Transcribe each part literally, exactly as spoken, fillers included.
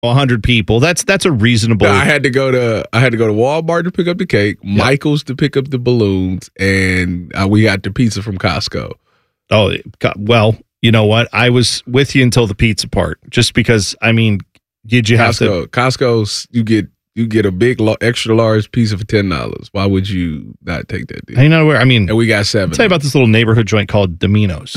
a hundred people. That's that's a reasonable. No, I had to go to I had to go to Walmart to pick up the cake, yep. Michael's to pick up the balloons, and uh, we got the pizza from Costco. Oh, well, you know what? I was with you until the pizza part, just because. I mean, did you have Costco, to? Costco's you get. You get a big, extra large pizza for ten dollars. Why would you not take that deal? I know where. I mean, and we got seven. I'll tell you about this little neighborhood joint called Domino's.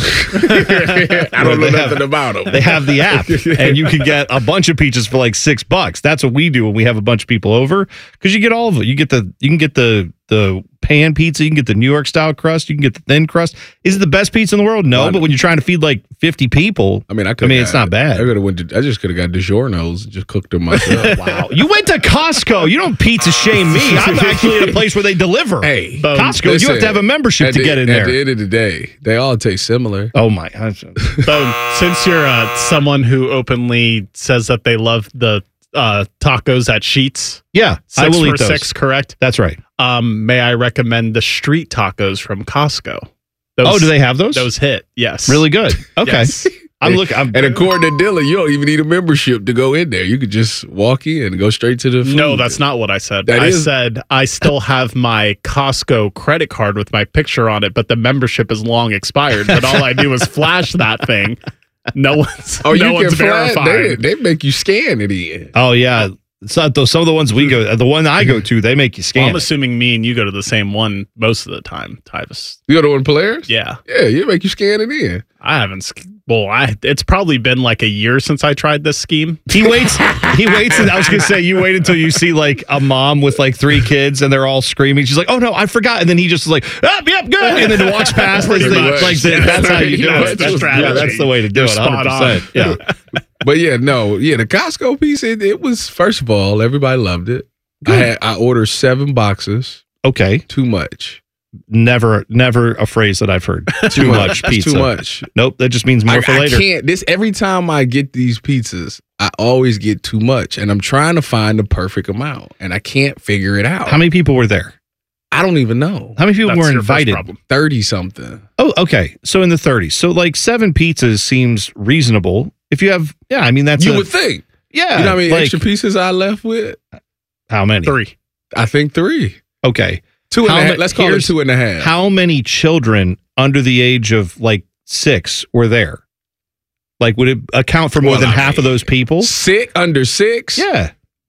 I don't know nothing have, about them. They have the app, and you can get a bunch of pizzas for like six bucks. That's what we do when we have a bunch of people over, because you get all of it. You get the, you can get the the pan pizza. You can get the New York style crust. You can get the thin crust. Is it the best pizza in the world? No, well, but when you're trying to feed like fifty people, I mean, I, I mean, it's not bad. I could have went to, I just could have got DiGiorno's and just cooked them myself. Wow, you went to Costco. You don't pizza shame me. I'm actually at a place where they deliver. Hey, Costco, listen, you have to have a membership to the, get in at there. At the end of the day, they all taste similar. Oh my gosh. So, since you're uh, someone who openly says that they love the uh, tacos at Sheetz, yeah, six I will for eat those. Six, correct? That's right. Um, may I recommend the street tacos from Costco? Those, oh, do they have those? Those hit, yes. Really good. Okay. Yes. I'm looking. I'm, and according to Dylan, you don't even need a membership to go in there. You could just walk in and go straight to the food. No, that's not what I said. That I is- said I still have my Costco credit card with my picture on it, but the membership is long expired. But all I do is flash that thing. No one's, oh, no you one's can flash, verified. they, they make you scan it in. Oh, yeah. It's not those, some of the ones we go, the one I go to, they make you scan. Well, I'm it. assuming me and you go to the same one most of the time, Tyvis. You go to one Polaris? Yeah. Yeah, you make you scan it in. I haven't. sk- Well, I it's probably been like a year since I tried this scheme. He waits. He waits. And I was gonna say, you wait until you see like a mom with like three kids and they're all screaming. She's like, "Oh no, I forgot!" And then he just is like, "Ah, yep, good." And then walks past. Like, Pretty the, much. like the, Yeah, that's how you do that's it. the That's, strategy. yeah, that's the way to do You're it. spot one hundred percent. Yeah. But yeah, no, yeah, the Costco piece, it, it was, first of all, everybody loved it. I had I ordered seven boxes. Okay. Too much. Never, never a phrase that I've heard. Too much That's pizza. too much. Nope. That just means more I, for I later. can't. This every time I get these pizzas, I always get too much, and I'm trying to find the perfect amount, and I can't figure it out. How many people were there? I don't even know. How many people That's were your first invited? problem. Thirty something. Oh, okay. So in the thirties. So like seven pizzas seems reasonable. If you have, yeah, I mean that's You a, would think. yeah. You know how many like, extra pieces I left with? How many? Three. I think three. Okay. Two and How a half. ma- Let's call it here's- two and a half. How many children under the age of like six were there? Like, would it account for more Well, than I half of mean, those people? Six under six? Yeah.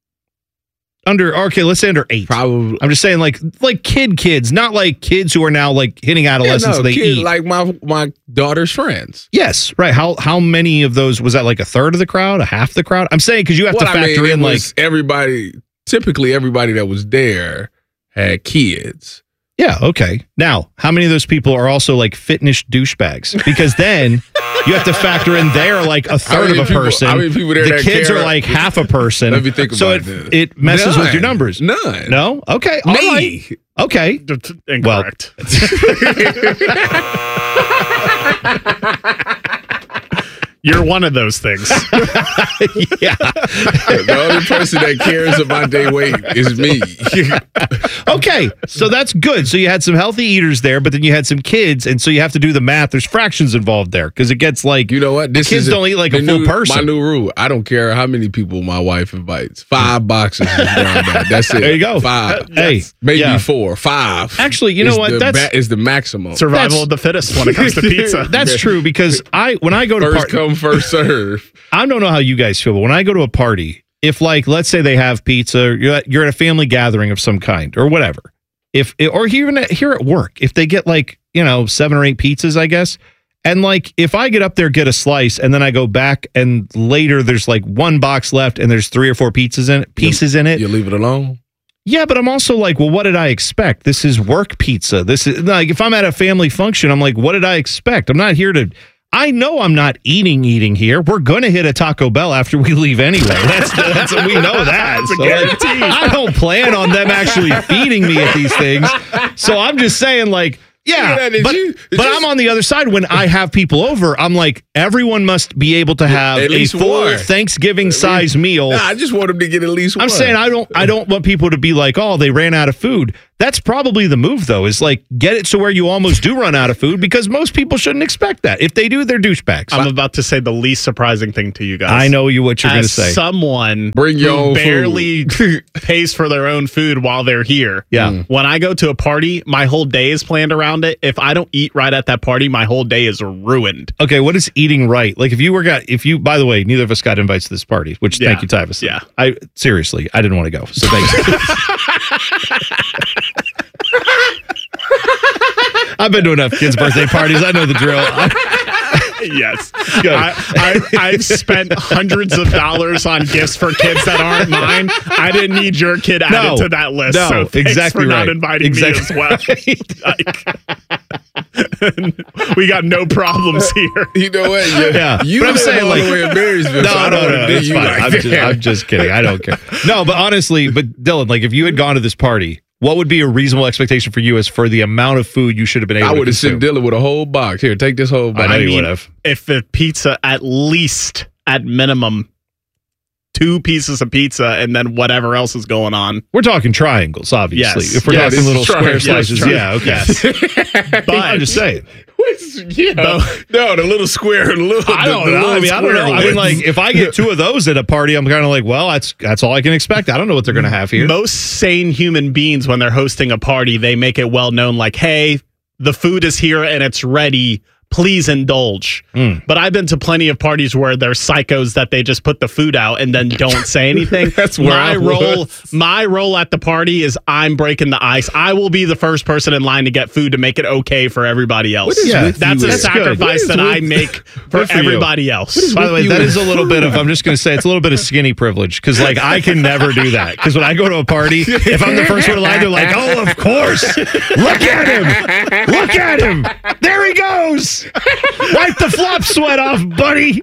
Under okay, let's say under eight. Probably. I'm just saying, like, like kid kids, not like kids who are now like hitting Yeah, adolescence. no, and they kid, eat. like my my daughter's friends. Yes, right. How how many of those was that? Like a third of the crowd, a half the crowd? I'm saying because you have Well, to I factor mean, in it like was everybody. Typically, everybody that was there had kids. yeah, okay. Now, how many of those people are also like fitness douchebags? Because then you have to factor in they're like a third many of a people- person. how many people there the that kids care? are like half a person. Let me think so about it, this. it messes with your None. numbers. None. No? Okay. All Me. right. Okay. D- t- Incorrect. You're one of those things. Yeah. The only person that cares about their weight is me. Okay. So that's good. So you had some healthy eaters there, but then you had some kids, and so you have to do the math. There's fractions involved there because it gets like You know what? This kids is don't eat like a the full new- person. My new rule. I don't care how many people my wife invites. Five boxes is where I'm at. That's it. There you go. Five. Hey, Maybe yeah. four. Five. Actually, you know is what? the That's- ba- is the maximum. Survival That's- of the fittest when it comes to pizza. That's true because I when I go to First par- come, first serve. I don't know how you guys feel, but when I go to a party, if like let's say they have pizza, you're at, you're at a family gathering of some kind or whatever. If or even at, here at work, if they get like you know seven or eight pizzas, I guess, and like if I get up there get a slice and then I go back and later there's like one box left and there's three or four pizzas in it, pieces in it. You leave it alone. Yeah, but I'm also like, well, what did I expect? This is work pizza. This is like if I'm at a family function, I'm like, what did I expect? I'm not here to. I know I'm not eating eating here. We're going to hit a Taco Bell after we leave anyway. That's that's we know that. That's a So, like, guarantee. I don't plan on them actually feeding me at these things. So I'm just saying, like, yeah, Yeah, did but, you- did but you- I'm on the other side. When I have people over, I'm like, everyone must be able to have At a least full one. Thanksgiving size meal. Nah, I just want them to get at least one. I'm saying I don't I don't want people to be like, oh, they ran out of food. That's probably the move, though, is like get it to where you almost do run out of food because most people shouldn't expect that. If they do, they're douchebags. I'm about to say the least surprising thing to you guys. I know you what you're going to As say. someone Bring your who own barely food. pays for their own food while they're here. Yeah. Mm. When I go to a party, my whole day is planned around it. If I don't eat right at that party, my whole day is ruined. Okay, what is eating right? Like if you were got, if you, by the way, neither of us got invites to this party, which Yeah. thank you, Tyvus. Yeah. I seriously, I didn't want to go. So thank you. I've been to enough kids' birthday parties. I know the drill. Yes. I, I, I've spent hundreds of dollars on gifts for kids that aren't mine. I didn't need your kid added No. to that list. No, so thanks exactly for not right. inviting Exactly me as well. Like, we got no problems here. You know what? Yeah, Yeah. You But I'm live saying, all like- the way in Marysville. No, so I no, don't no, wanna do it's you fine. like I'm, that. just, I'm just kidding. I don't care. No, but honestly, but Dylan, like if you had gone to this party, what would be a reasonable expectation for you as for the amount of food you should have been able I to would have consume? sent Dylan with a whole box. Here, take this whole I box. know I you mean, would have. If the pizza, at least at minimum, two pieces of pizza and then whatever else is going on. We're talking triangles, obviously. Yes. If we're Yes. talking little Triangles. square Yes, slices, triangles. yeah, okay. Yes. But I'm just saying. What's, yeah. No. no, the little square. The little, I don't the, the know. I little mean, I don't know. square I mean, ones. like, if I get two of those at a party, I'm kind of like, well, that's that's all I can expect. I don't know what they're going to have here. most sane human beings, when they're hosting a party, they make it well known, like, hey, the food is here and it's ready. Please indulge. Mm. But I've been to plenty of parties where there's psychos that they just put the food out and then don't say anything. That's where my I role. was. My role at the party is I'm breaking the ice. I will be the first person in line to get food to make it okay for everybody else. What is Yeah, with That's you? a That's good. sacrifice What is that I with- make for Good for you. everybody else. By the way, you that and is a little bit of, I'm just going to say, it's a little bit of skinny privilege because, like, I can never do that. Because when I go to a party, if I'm the first one in line, they're like, oh, of course. Look at him. Look at him. There he goes. Wipe the flop sweat off, buddy.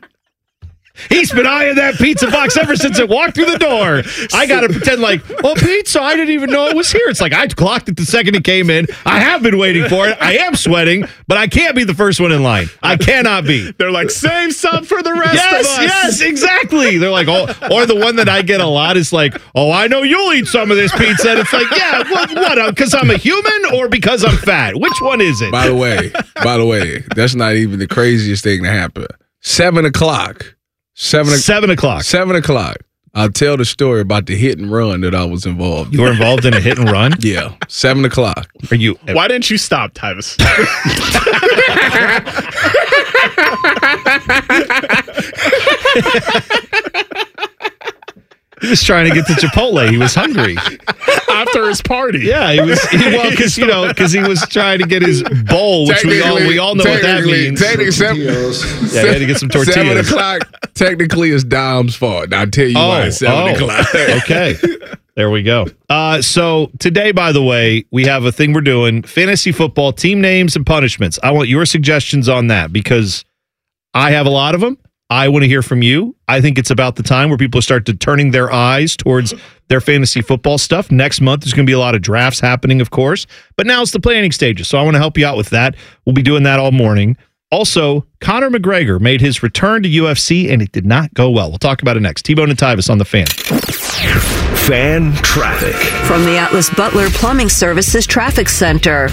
He's been eyeing that pizza box ever since it walked through the door. I got to pretend like, oh, pizza, I didn't even know it was here. It's like I clocked it the second it came in. I have been waiting for it. I am sweating, but I can't be the first one in line. I cannot be. They're like, save some for the rest Yes, of us. yes, exactly. They're like, oh, or the one that I get a lot is like, oh, I know you'll eat some of this pizza. And it's like, yeah, what? What? Because I'm a human or because I'm fat? Which one is it? By the way, by the way, that's not even the craziest thing to happen. Seven o'clock. Seven, o- Seven o'clock. seven o'clock. I'll tell the story about the hit and run that I was involved in. You were involved in a hit and run? Yeah, seven o'clock. Are you? Why didn't you stop, Tyvus? He was trying to get to Chipotle. He was hungry. After his party. Yeah, he was. He, well, because you know, because he was trying to get his bowl, which we all we all know what that Technically- means. Technically, seven, Yeah, he had to get some tortillas. Seven o'clock. Technically, it's Dom's fault. I'll tell you why. Oh, It's seven oh, o'clock. okay. There we go. Uh, so today, by the way, we have a thing we're doing: fantasy football team names and punishments. I want your suggestions on that because I have a lot of them. I want to hear from you. I think it's about the time where people start to turning their eyes towards their fantasy football stuff. Next month, there's going to be a lot of drafts happening, of course, but now it's the planning stages. So I want to help you out with that. We'll be doing that all morning. Also, Conor McGregor made his return to U F C, and it did not go well. We'll talk about it next. T-Bone and Tyvus on The Fan. Fan traffic. From the Atlas Butler Plumbing Services Traffic Center.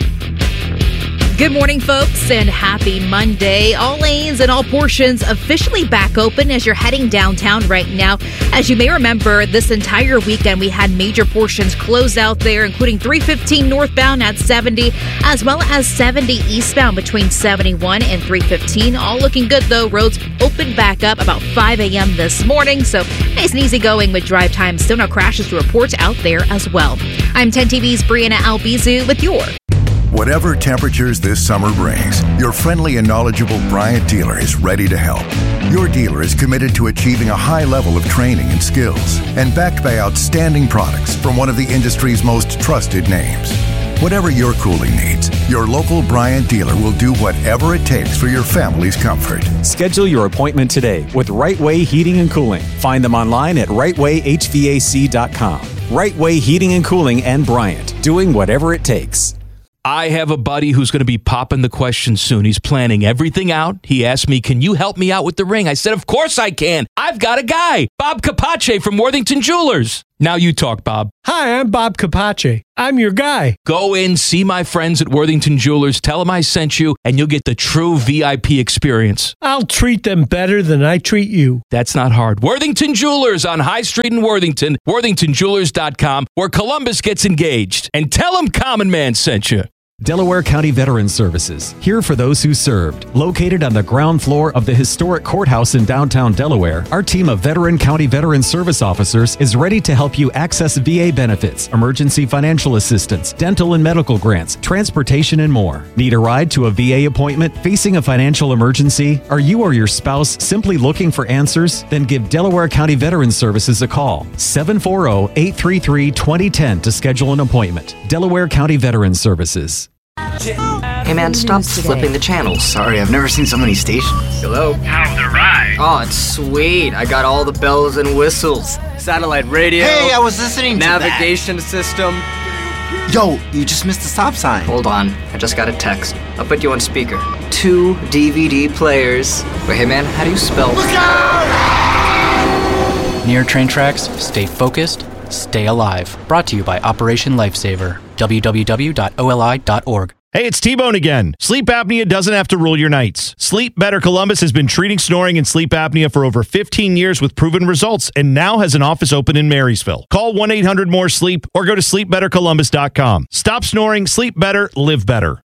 Good morning, folks, and happy Monday. All lanes and all portions officially back open as you're heading downtown right now. As you may remember, this entire weekend we had major portions closed out there, including three fifteen northbound at seventy, as well as seventy eastbound between seventy-one and three fifteen. All looking good, though. Roads opened back up about five a.m. this morning, so nice and easy going with drive time. Still no crashes to report out there as well. I'm ten T V's Brianna Albizu with your Whatever temperatures this summer brings, your friendly and knowledgeable Bryant dealer is ready to help. Your dealer is committed to achieving a high level of training and skills and backed by outstanding products from one of the industry's most trusted names. Whatever your cooling needs, your local Bryant dealer will do whatever it takes for your family's comfort. Schedule your appointment today with Right Way Heating and Cooling. Find them online at right way h v a c dot com. Right Way Heating and Cooling and Bryant, doing whatever it takes. I have a buddy who's going to be popping the question soon. He's planning everything out. He asked me, can you help me out with the ring? I said, of course I can. I've got a guy, Bob Capace from Worthington Jewelers. Now you talk, Bob. Hi, I'm Bob Capace. I'm your guy. Go in, see my friends at Worthington Jewelers, tell them I sent you, and you'll get the true V I P experience. I'll treat them better than I treat you. That's not hard. Worthington Jewelers on High Street in Worthington, worthington jewelers dot com, where Columbus gets engaged. And tell them Common Man sent you. Delaware County Veterans Services, here for those who served. Located on the ground floor of the historic courthouse in downtown Delaware, our team of veteran county veteran service officers is ready to help you access V A benefits, emergency financial assistance, dental and medical grants, transportation, and more. Need a ride to a V A appointment? Facing a financial emergency? Are you or your spouse simply looking for answers? Then give Delaware County Veterans Services a call. seven four zero, eight three three, two zero one zero to schedule an appointment. Delaware County Veterans Services. Hey man, stop flipping the channels. Sorry, I've never seen so many stations. Hello? How's the ride? Oh, it's sweet. I got all the bells and whistles. Satellite radio. Hey, I was listening to navigation system. Yo, you just missed the stop sign. Hold on, I just got a text. I'll put you on speaker. Two D V D players. Wait, hey man, how do you spell? Look out! Near train tracks, stay focused, stay alive. Brought to you by Operation Lifesaver. w w w dot o l i dot org. Hey, it's T-Bone again. Sleep apnea doesn't have to rule your nights. Sleep Better Columbus has been treating snoring and sleep apnea for over fifteen years with proven results and now has an office open in Marysville. Call one eight hundred more sleep or go to sleep better columbus dot com. Stop snoring, sleep better, live better.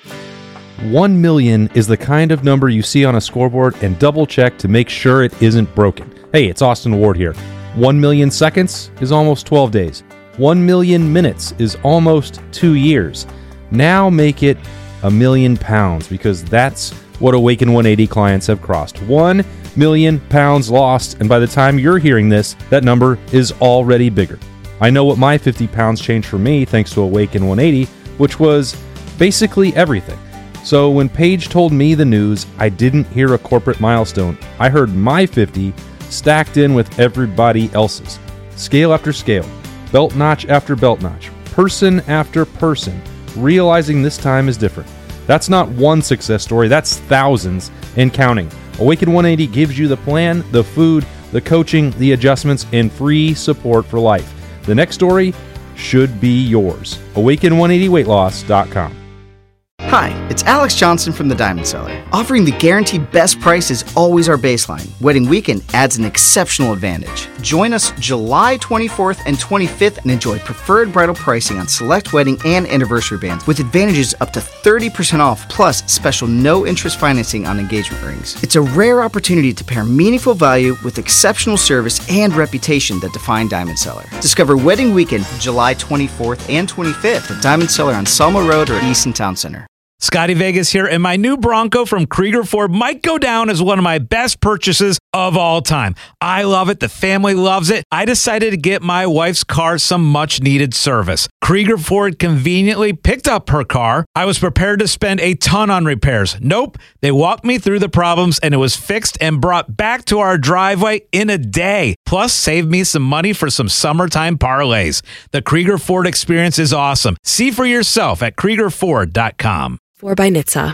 One million is the kind of number you see on a scoreboard and double check to make sure it isn't broken. Hey, it's Austin Ward here. One million seconds is almost twelve days. One million minutes is almost two years. Now make it a million pounds, because that's what Awaken one eighty clients have crossed. One million pounds lost, and by the time you're hearing this, that number is already bigger. I know what my fifty pounds changed for me thanks to Awaken one eighty, which was basically everything. So when Paige told me the news, I didn't hear a corporate milestone. I heard my fifty stacked in with everybody else's. Scale after scale, belt notch after belt notch, person after person, realizing this time is different. That's not one success story, that's thousands and counting. Awaken one eighty gives you the plan, the food, the coaching, the adjustments, and free support for life. The next story should be yours. awaken one eighty weight loss dot com. Hi, it's Alex Johnson from the Diamond Cellar. Offering the guaranteed best price is always our baseline. Wedding weekend adds an exceptional advantage. Join us July twenty-fourth and twenty-fifth and enjoy preferred bridal pricing on select wedding and anniversary bands with advantages up to thirty percent off, plus special no-interest financing on engagement rings. It's a rare opportunity to pair meaningful value with exceptional service and reputation that define Diamond Cellar. Discover Wedding Weekend July twenty-fourth and twenty-fifth at Diamond Cellar on Selma Road or Easton Town Center. Scotty Vegas here, and my new Bronco from Krieger Ford might go down as one of my best purchases of all time. I love it. The family loves it. I decided to get my wife's car some much-needed service. Krieger Ford conveniently picked up her car. I was prepared to spend a ton on repairs. Nope. They walked me through the problems, and it was fixed and brought back to our driveway in a day. Plus, saved me some money for some summertime parlays. The Krieger Ford experience is awesome. See for yourself at krieger ford dot com. four by N H T S A.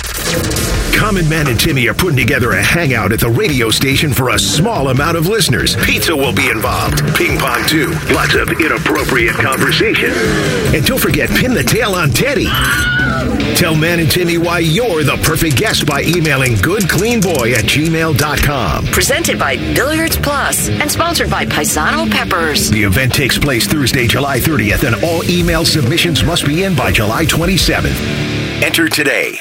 Common Man and Timmy are putting together a hangout at the radio station for a small amount of listeners. Pizza will be involved. Ping pong, too. Lots of inappropriate conversation. And don't forget, pin the tail on Teddy. Tell Man and Timmy why you're the perfect guest by emailing goodcleanboy at gmail dot com. Presented by Billiards Plus and sponsored by Paisano Peppers. The event takes place Thursday, July thirtieth, and all email submissions must be in by July twenty-seventh. Enter today.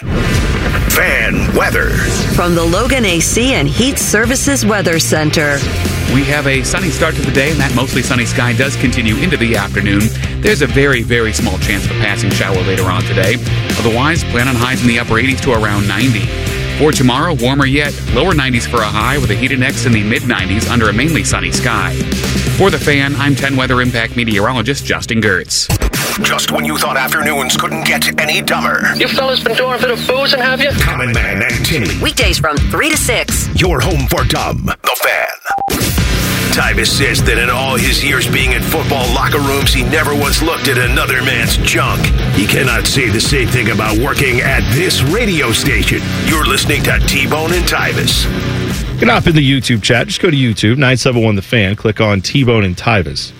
Fan weather. From the Logan A C and Heat Services Weather Center. We have a sunny start to the day, and that mostly sunny sky does continue into the afternoon. There's a very, very small chance of a passing shower later on today. Otherwise, plan on highs in the upper eighties to around ninety. For tomorrow, warmer yet, lower nineties for a high with a heat index in the mid nineties under a mainly sunny sky. For the Fan, I'm ten Weather Impact meteorologist Justin Gertz. Just when you thought afternoons couldn't get any dumber. You fellas been doing a bit of boozing, have you? Common Man and Timmy. Weekdays from three to six. Your home for dumb, the Fan. Tyvus says that in all his years being in football locker rooms, he never once looked at another man's junk. He cannot say the same thing about working at this radio station. You're listening to T-Bone and Tyvus. Get up in the YouTube chat. Just go to YouTube, nine seven one The Fan. Click on T-Bone and Tyvus.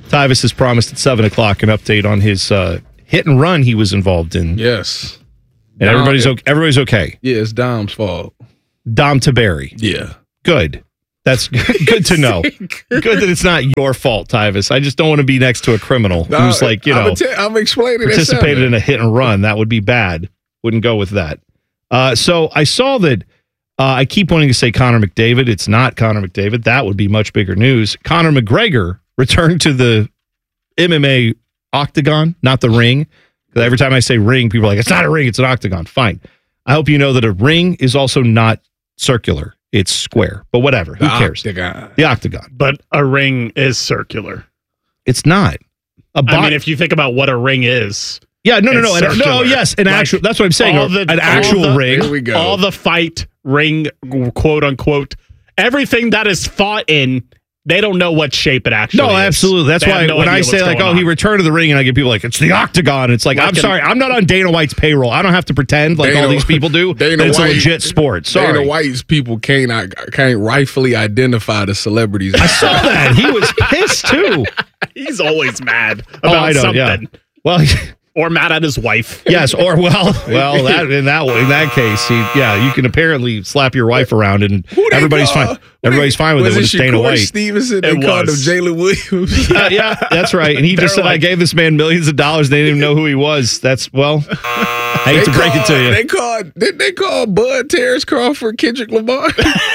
Tyvis has promised at seven o'clock an update on his uh, hit and run he was involved in. Yes. And Dom, everybody's okay. Everybody's okay. Yeah, it's Dom's fault. Dom Taberry. Yeah. Good. That's good to know. Good that it's not your fault, Tyvis. I just don't want to be next to a criminal No, who's like, you know, I'm, t- I'm explaining participated in a hit and run. That would be bad. Wouldn't go with that. Uh, so I saw that. Uh, I keep wanting to say Connor McDavid. It's not Connor McDavid. That would be much bigger news. Conor McGregor returned to the M M A octagon, not the ring. Because every time I say ring, people are like, it's not a ring, it's an octagon. Fine. I hope you know that a ring is also not circular. It's square. But whatever. Who The cares? octagon. The octagon. But a ring is circular. It's not. A I mean, if you think about what a ring is. Yeah, no, no, no. it's An, no, circular. yes, an Like, actual. That's what I'm saying. all the- an all actual the- ring. Here we go. All the fight ring, quote unquote, everything that is fought in, they don't know what shape it actually No, is. absolutely. That's They have why no when idea I say what's like, going "Oh, he on. returned to the ring," and I get people like, "It's the octagon." It's like, Like I'm an- sorry, I'm not on Dana White's payroll. I don't have to pretend like Dana- all these people do. Dana that it's White- a legit sport. Sorry, Dana White's people can't uh, can't rightfully identify the celebrities. I saw that. He was pissed too. He's always mad Oh, about I know. Yeah. something. Well, Or mad at his wife. yes, or well, well, that in that in that case, he, yeah, you can apparently slap your wife around and Who they everybody's call- fine. who Everybody's they- fine with it was when it's Dana Shakur White. Stevenson, they It called him was. Jalen Williams. Uh, yeah, that's right. And he They're just said, "I like- gave this man millions of dollars. They didn't even know who he was." That's well, I hate They to break it to called- you. They called didn't they call Bud Terrence Crawford Kendrick Lamar?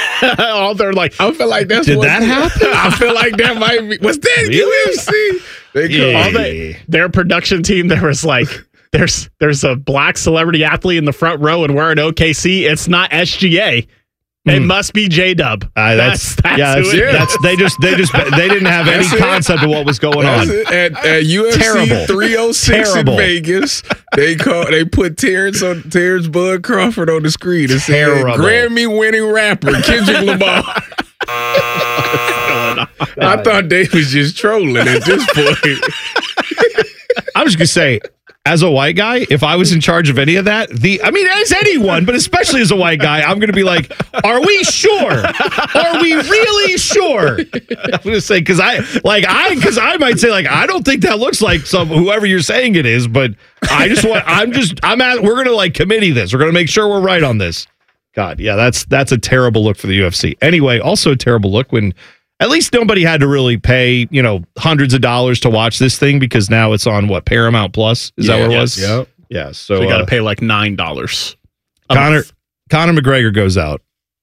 All they're like, I feel like that's Did what that happen? I feel like that might be was that Really? U F C? They called Yeah. all they, their production team, there was like, there's there's a black celebrity athlete in the front row and we're in O K C. It's not S G A. It Hmm. must be J Dub. Uh, that's, that's yeah. who That's, it is. that's they just they just they didn't have any That's it. concept of what was going That's on. it. At, at U F C Terrible. three oh six Terrible. in Vegas, they call they put Terrence on Terrence Bud Crawford on the screen and said Terrible. Grammy winning rapper Kendrick Lamar. I thought they was just trolling at this point. I was gonna say, as a white guy, if I was in charge of any of that, the I mean, as anyone, but especially as a white guy, I'm gonna be like, "Are we sure? Are we really sure?" I'm gonna say because I like I because I might say like I don't think that looks like some whoever you're saying it is, but I just want I'm just I'm at we're gonna like committee this. We're gonna make sure we're right on this. God, yeah, that's that's a terrible look for the U F C. Anyway, also a terrible look when at least nobody had to really pay, you know, hundreds of dollars to watch this thing because now it's on what, Paramount Plus? Is that Yeah, what it yes, was? yep. Yeah. So, So you got to uh, pay like nine dollars. Conor Conor McGregor goes out,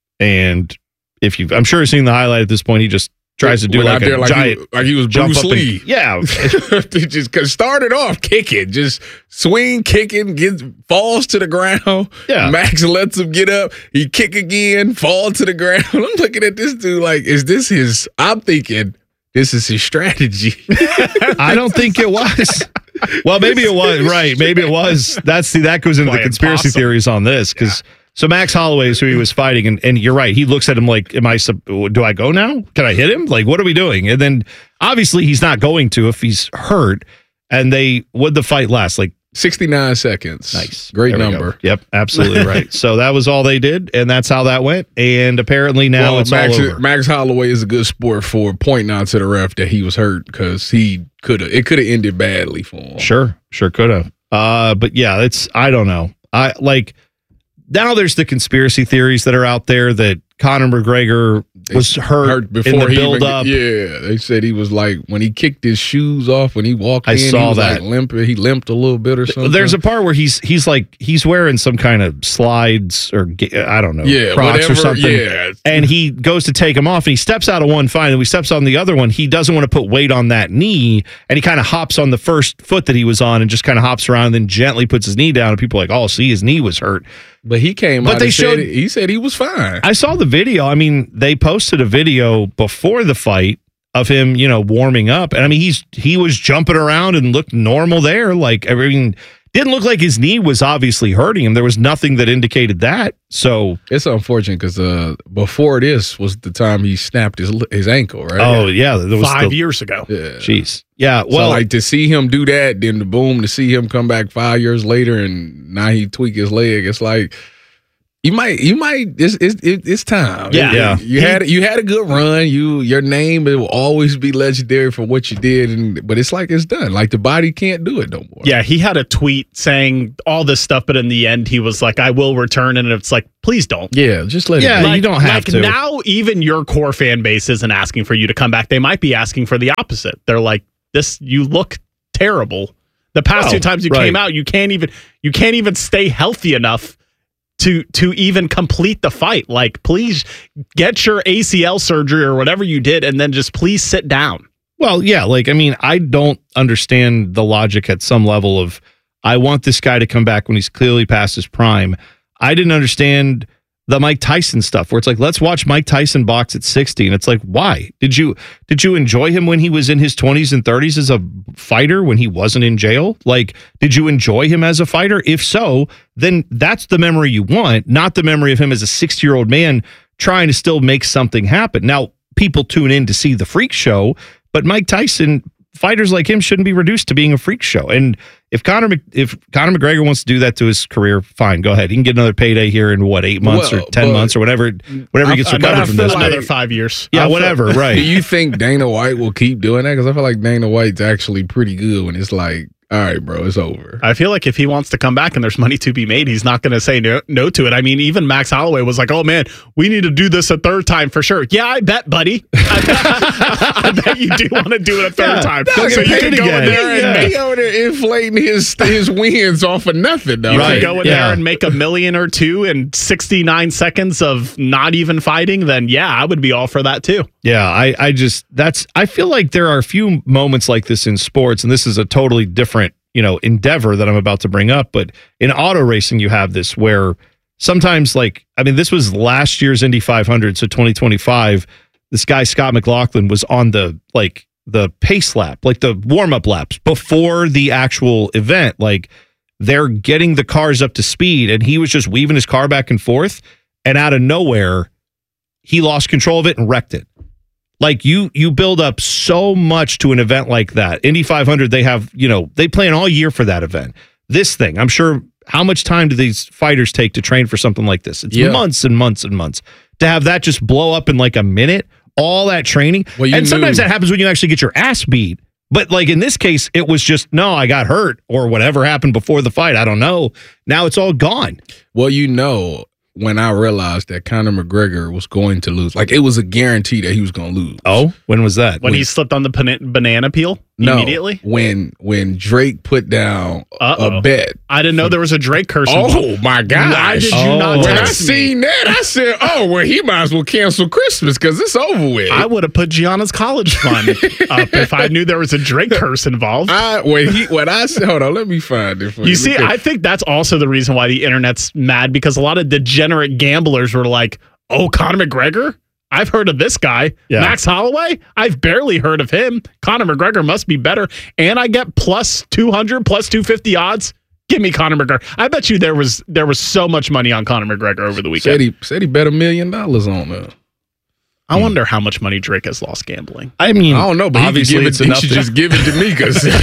and if you, I'm sure you've seen the highlight at this point. He just tries to do Went like out there a like giant he, like he was jump Bruce up and- Lee. yeah. They just cause started off kicking, just swing, kicking, gets falls to the ground. Yeah. Max lets him get up. He kick again, fall to the ground. I'm looking at this dude like, is this his? I'm thinking this is his strategy. I don't think it was. Well, maybe it was. Right. Maybe it was. That's see, that goes into the Quiet conspiracy possum. theories on this because. So Max Holloway is who he was fighting, and, and you're right. He looks at him like, "Am I? sub- Do I go now? Can I hit him? Like, what are we doing?" And then obviously he's not going to if he's hurt. And they would the fight last like sixty-nine seconds. nice, Great There we number. go. Yep, absolutely right. So that was all they did, and that's how that went. And apparently now Well, it's Max, all over. Max Holloway is a good sport for pointing out to the ref that he was hurt because he could have. It could have ended badly for him. Sure, sure could have. Uh, but yeah, it's I don't know. I like. Now there's the conspiracy theories that are out there that Conor McGregor was hurt, Hurt before in the he build even, up. Yeah, they said he was like when he kicked his shoes off when he walked I in. saw he was that. like limping. He limped a little bit or something. There's a part where he's he's like he's wearing some kind of slides or ge- I don't know, Yeah, Crocs whatever, or something. yeah. And he goes to take them off, and he steps out of one fine, and he steps on the other one. He doesn't want to put weight on that knee, and he kind of hops on the first foot that he was on, and just kind of hops around, and then gently puts his knee down. And people are like, oh, see, his knee was hurt. But he came But out they and showed- said he said he was fine. I saw the video. I mean, they posted a video before the fight of him, you know, warming up. And I mean, he's he was jumping around and looked normal there. Like, I mean, didn't look like his knee was obviously hurting him. There was nothing that indicated that. So It's unfortunate because uh, before this was the time he snapped his his ankle, right? oh yeah, there was Five the, years ago. yeah. Jeez, yeah. Well, Well, so like to see him do that, then the boom to see him come back five years later, and now he tweak his leg. It's like You might, you might. It's it's, it's time. Yeah, yeah. You had you had a good run. You your name it will always be legendary for what you did. And but it's like it's done. Like the body can't do it no more. Yeah, he had a tweet saying all this stuff, but in the end, he was like, "I will return," and it's like, please don't. Yeah, just let Yeah, it. Like, you don't have like to. Now, even your core fan base isn't asking for you to come back. They might be asking for the opposite. They're like, "This, you look terrible." The past Oh, two times you right. came out, you can't even you can't even stay healthy enough to to even complete the fight. Like, please get your A C L surgery or whatever you did, and then just please sit down. Well, yeah, like, I mean, I don't understand the logic at some level of, I want this guy to come back when he's clearly past his prime. I didn't understand the Mike Tyson stuff where it's like, let's watch Mike Tyson box at sixty. And it's like, why? Did you did you enjoy him when he was in his twenties and thirties as a fighter when he wasn't in jail? Like, did you enjoy him as a fighter? If so, then that's the memory you want, not the memory of him as a sixty-year-old man trying to still make something happen. Now, people tune in to see the freak show, but Mike Tyson, fighters like him shouldn't be reduced to being a freak show. And if Conor Mc, if Conor McGregor wants to do that to his career, fine, go ahead. He can get another payday here in what, eight months Well, or ten but- months or whatever, whatever he gets I- but I recovered from feel this. like- Another five years. Yeah, I feel- whatever, right. Do you think Dana White will keep doing that? Because I feel like Dana White's actually pretty good when it's like, all right, bro, it's over. I feel like if he wants to come back and there's money to be made, he's not going to say no, no to it. I mean, even Max Holloway was like, oh, man, we need to do this a third time for sure. Yeah, I bet, buddy. I bet, I bet you do want to do it a third Yeah, time. Dog, So and you pay can to go get in it. there and Yeah. make, He over there inflating his his wins off of nothing, though. you Right. can go in Yeah. there and make a million or two in sixty-nine seconds of not even fighting, then yeah, I would be all for that too. Yeah, I, I just, that's, I feel like there are a few moments like this in sports, and this is a totally different, you know, endeavor that I'm about to bring up. But in auto racing, you have this where sometimes, like, I mean, this was last year's Indy five hundred, so twenty twenty-five. This guy, Scott McLaughlin, was on the, like, the pace lap, like the warm up laps before the actual event. Like, they're getting the cars up to speed, and he was just weaving his car back and forth, and out of nowhere, he lost control of it and wrecked it. Like, you you build up so much to an event like that. Indy five hundred, they have, you know, they plan all year for that event. This thing, I'm sure, how much time do these fighters take to train for something like this? It's Yeah. months and months and months. To have that just blow up in like a minute, all that training. Well, you and sometimes knew- that happens when you actually get your ass beat. But like in this case, it was just, no, I got hurt or whatever happened before the fight. I don't know. Now it's all gone. Well, you know, when I realized that Conor McGregor was going to lose, like it was a guarantee that he was going to lose. Oh, when was that? When he slipped on the bana- banana peel No, immediately? when when Drake put down Uh-oh. a bet. I didn't know there was a Drake curse. Oh my gosh! Why did you Oh. not When I text me? seen that, I said, "Oh, well, he might as well cancel Christmas because it's over with." I would have put Gianna's college fund up if I knew there was a Drake curse involved. I when he when I said, hold on, let me find it for you. You see, Look at- I think that's also the reason why the internet's mad, because a lot of degenerate gamblers were like, oh, Conor McGregor? I've heard of this guy. Yeah. Max Holloway? I've barely heard of him. Conor McGregor must be better. And I get plus two hundred, plus two fifty odds. Give me Conor McGregor. I bet you there was there was so much money on Conor McGregor over the weekend. said he said he bet a million dollars on that. I wonder how much money Drake has lost gambling. I mean, I don't know, but obviously he, it's could give it, enough he should to- just give it to me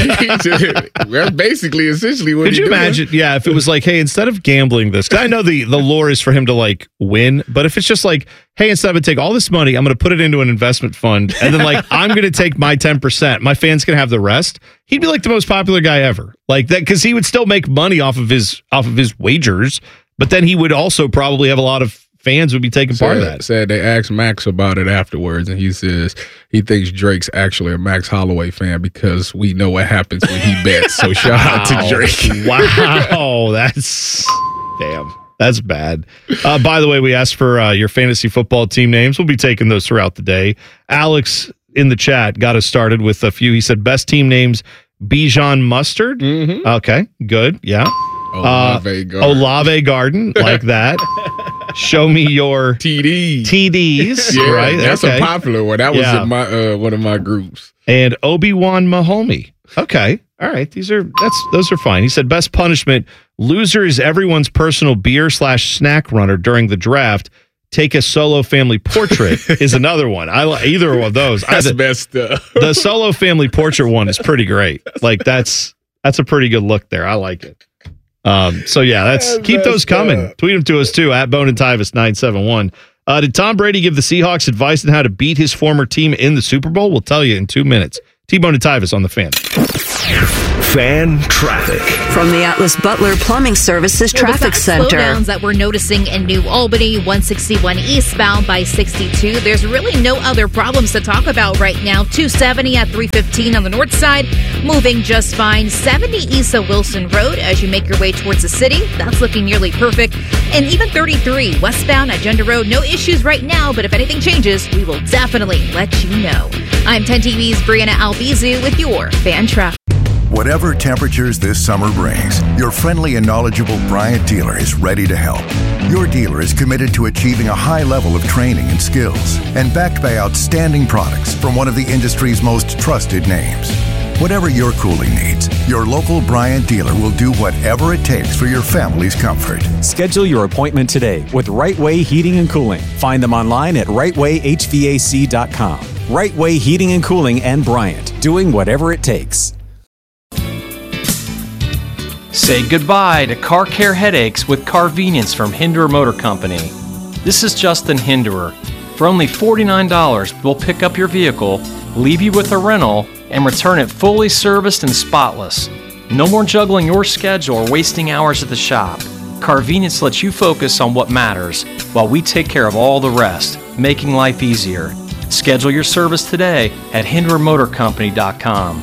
because that's basically essentially what Could he you doing. imagine? Yeah, if it was like, hey, instead of gambling this, 'cause I know the the lure is for him to like win, but if it's just like, hey, instead of take all this money, I'm going to put it into an investment fund, and then like I'm going to take my ten percent, my fans can have the rest. He'd be like the most popular guy ever, like that, because he would still make money off of his off of his wagers, but then he would also probably have a lot of fans would be taking part of Said- that. Said they asked Max about it afterwards, and he says he thinks Drake's actually a Max Holloway fan because we know what happens when he bets. So shout out to Drake. Wow, that's damn. That's bad. Uh, by the way, we asked for uh, your fantasy football team names. We'll be taking those throughout the day. Alex in the chat got us started with a few. He said best team names: Bijan Mustard. Mm-hmm. Okay, good. Yeah. Olave uh, Garden. Olave Garden, like that. Show me your T Ds. T Ds. Yeah, right. that's okay. a popular one. That was Yeah. in my uh, one of my groups. And Obi-Wan Mahomey. Okay. All right. These are that's those are fine. He said best punishment: loser is everyone's personal beer slash snack runner during the draft. Take a solo family portrait is another one. I like either of those. I, That's the, messed up. the solo family portrait one is pretty great. Like that's that's a pretty good look there. I like it. Um, so yeah, that's, that's keep those coming. Up. Tweet them to us too at Bone and Tyvis nine seven one. Uh, did Tom Brady give the Seahawks advice on how to beat his former team in the Super Bowl? We'll tell you in two minutes. T-Bone and Tyvis on the Fan. Fan traffic from the Atlas Butler Plumbing Services well, Traffic Center. Slowdowns that we're noticing in New Albany, one sixty-one eastbound by sixty-two. There's really no other problems to talk about right now. two seventy at three fifteen on the north side, moving just fine. seventy east of Wilson Road as you make your way towards the city. That's looking nearly perfect. And even thirty-three westbound at Gender Road. No issues right now, but if anything changes, we will definitely let you know. I'm ten T V's Brianna Albizu with your Fan Traffic. Whatever temperatures this summer brings, your friendly and knowledgeable Bryant dealer is ready to help. Your dealer is committed to achieving a high level of training and skills and backed by outstanding products from one of the industry's most trusted names. Whatever your cooling needs, your local Bryant dealer will do whatever it takes for your family's comfort. Schedule your appointment today with Right Way Heating and Cooling. Find them online at right way h v a c dot com. Right Way Heating and Cooling and Bryant, doing whatever it takes. Say goodbye to car care headaches with Carvenience from Hinderer Motor Company. This is Justin Hinderer. For only forty-nine dollars, we'll pick up your vehicle, leave you with a rental, and return it fully serviced and spotless. No more juggling your schedule or wasting hours at the shop. Carvenience lets you focus on what matters while we take care of all the rest, making life easier. Schedule your service today at hinderer motor company dot com.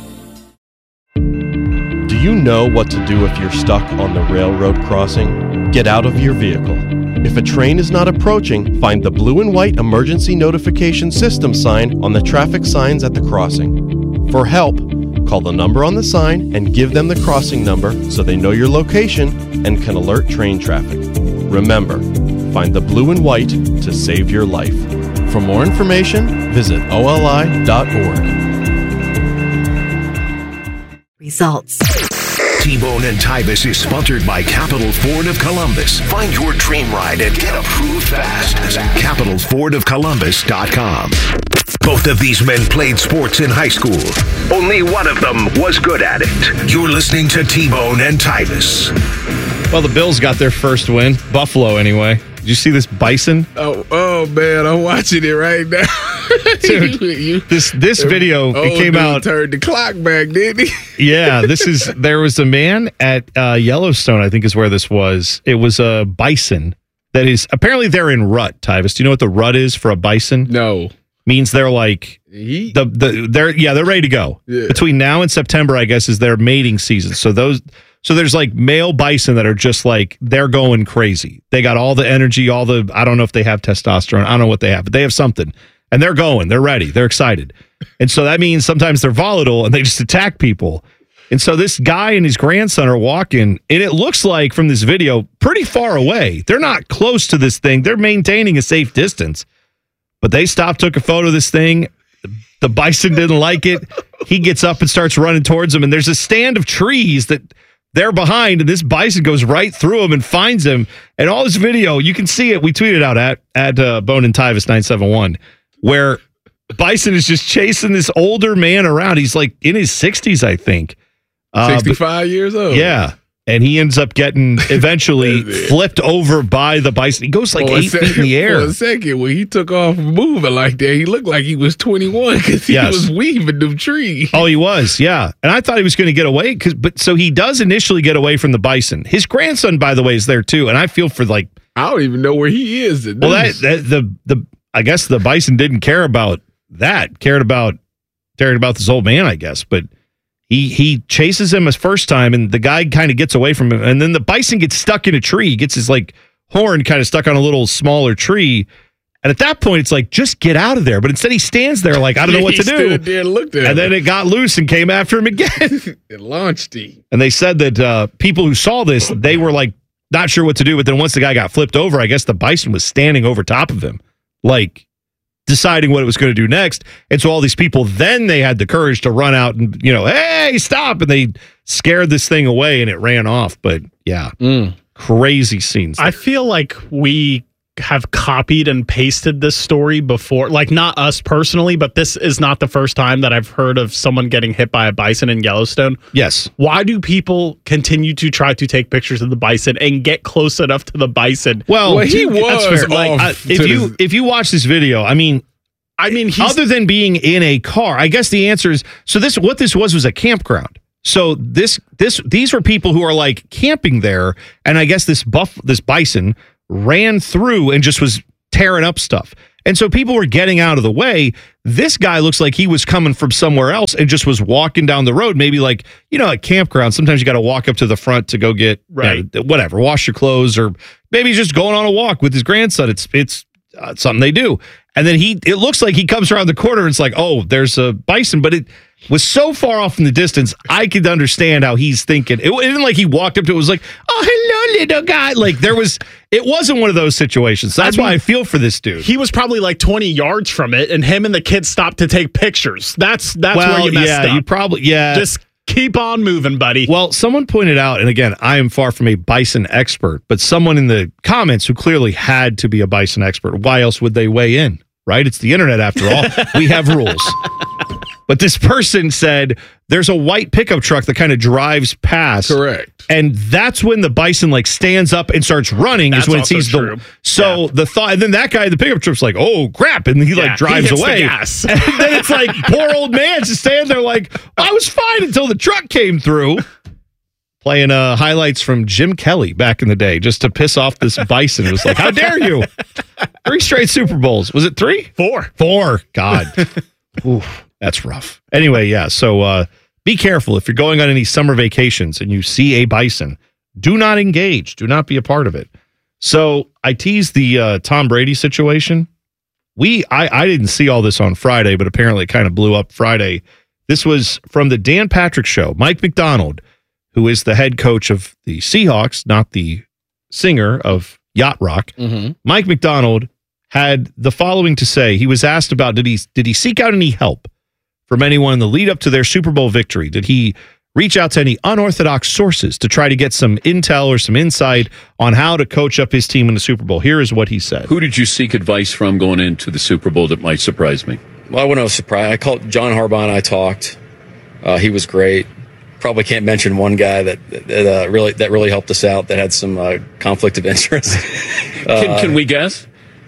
Do you know what to do if you're stuck on the railroad crossing? Get out of your vehicle. If a train is not approaching, find the blue and white emergency notification system sign on the traffic signs at the crossing. For help, call the number on the sign and give them the crossing number so they know your location and can alert train traffic. Remember, find the blue and white to save your life. For more information, visit O L I dot org. Results. T-Bone and Tyvis is sponsored by Capital Ford of Columbus. Find your dream ride and get approved fast at capital ford of columbus dot com. Both of these men played sports in high school. Only one of them was good at it. You're listening to T-Bone and Tyvis. Well, the Bills got their first win. Buffalo, anyway. Did you see this bison? Oh, oh man, I'm watching it right now. Dude, you, this this video it came out. Turned the clock back, didn't he? Yeah, this is. There was a man at uh, Yellowstone, I think is where this was. It was a bison that is apparently they're in rut. Tyvis, do you know what the rut is for a bison? No, means they're like he, the the they're yeah they're ready to go. Yeah. Between now and September, I guess, is their mating season. So those. So there's like male bison that are just like, they're going crazy. They got all the energy, all the, I don't know if they have testosterone. I don't know what they have, but they have something. And they're going, they're ready, they're excited. And so that means sometimes they're volatile and they just attack people. And so this guy and his grandson are walking, and it looks like from this video, pretty far away. They're not close to this thing. They're maintaining a safe distance. But they stopped, took a photo of this thing. The bison didn't like it. He gets up and starts running towards them. And there's a stand of trees that they're behind, and this bison goes right through him and finds him. And all this video, you can see it. We tweeted out at at uh, Bone and Tyvis nine seven one, where bison is just chasing this older man around. He's like in his sixties, I think. Uh, sixty-five years old. Yeah. And he ends up getting eventually flipped over by the bison. He goes like for eight second, feet in the air. For a second, when he took off moving like that, he looked like he was twenty-one because he Yes. was weaving them trees. Oh, he was, yeah. And I thought he was going to get away, cause, but so he does initially get away from the bison. His grandson, by the way, is there too. And I feel for like, I don't even know where he is. well, that, that the the I guess the bison didn't care about that. Cared about cared about this old man, I guess. But he he chases him his first time, and the guy kind of gets away from him, and then the bison gets stuck in a tree. He gets his like horn kind of stuck on a little smaller tree. And at that point, it's like, just get out of there. But instead, he stands there like, I don't know what He to do. stood there and looked at And him. then it got loose and came after him again. It launched him. And they said that uh, people who saw this, they were like, not sure what to do. But then once the guy got flipped over, I guess the bison was standing over top of him, like deciding what it was going to do next. And so all these people, then they had the courage to run out and, you know, hey, stop. And they scared this thing away and it ran off. But yeah, Mm. crazy scenes. I feel like we have copied and pasted this story before. Like, not us personally, but this is not the first time that I've heard of someone getting hit by a bison in Yellowstone. Yes. Why do people continue to try to take pictures of the bison and get close enough to the bison? Well, Well, he that's was fair. Like, off I- if to you the- if you watch this video, I mean, I mean, he's, other than being in a car, I guess the answer is so. This what this was was a campground. So this this these were people who are like camping there, and I guess this buff this bison ran through and just was tearing up stuff. And so people were getting out of the way. This guy looks like he was coming from somewhere else and just was walking down the road. Maybe like, you know, at campground, sometimes you got to walk up to the front to go get Right. you know, whatever, wash your clothes, or maybe he's just going on a walk with his grandson. It's it's uh, something they do. And then he, it looks like he comes around the corner and it's like, oh, there's a bison, but it was so far off in the distance, I could understand how he's thinking. It wasn't like he walked up to it, was like, oh, hello, little guy. Like there was, it wasn't one of those situations. That's I mean, why I feel for this dude. he was probably like twenty yards from it, and him and the kid stopped to take pictures. That's that's well, where you messed yeah, up. you probably, yeah. Just keep on moving, buddy. Well, someone pointed out, and again, I am far from a bison expert, but someone in the comments who clearly had to be a bison expert. Why else would they weigh in? Right? It's the internet after all. We have rules. But this person said there's a white pickup truck that kind of drives past. Correct. And that's when the bison like stands up and starts running That's is when it also sees true. the so the thought, and then that guy in the pickup truck's like, oh crap, and he Yeah, like drives he hits the away. gas. And then it's like poor old man just standing there like, I was fine until the truck came through. Playing uh, highlights from Jim Kelly back in the day just to piss off this bison. It was like, how dare you? Three straight Super Bowls. Was it three? Four. Four. God. Oof, that's rough. Anyway, yeah. So uh, be careful. If you're going on any summer vacations and you see a bison, do not engage. Do not be a part of it. So I teased the uh, Tom Brady situation. We, I, I didn't see all this on Friday, but apparently it kind of blew up Friday. This was from the Dan Patrick Show. Mike McDonald, who is the head coach of the Seahawks, not the singer of Yacht Rock. Mm-hmm. Mike McDonald had the following to say. He was asked about did he did he seek out any help from anyone in the lead up to their Super Bowl victory? Did he reach out to any unorthodox sources to try to get some intel or some insight on how to coach up his team in the Super Bowl? Here is what he said. Who did you seek advice from going into the Super Bowl that might surprise me? Well, I wouldn't have surprised. I called John Harbaugh and I talked. Uh, he was great. Probably can't mention one guy that, that uh, really that really helped us out that had some uh, conflict of interest. uh, Can, can we guess?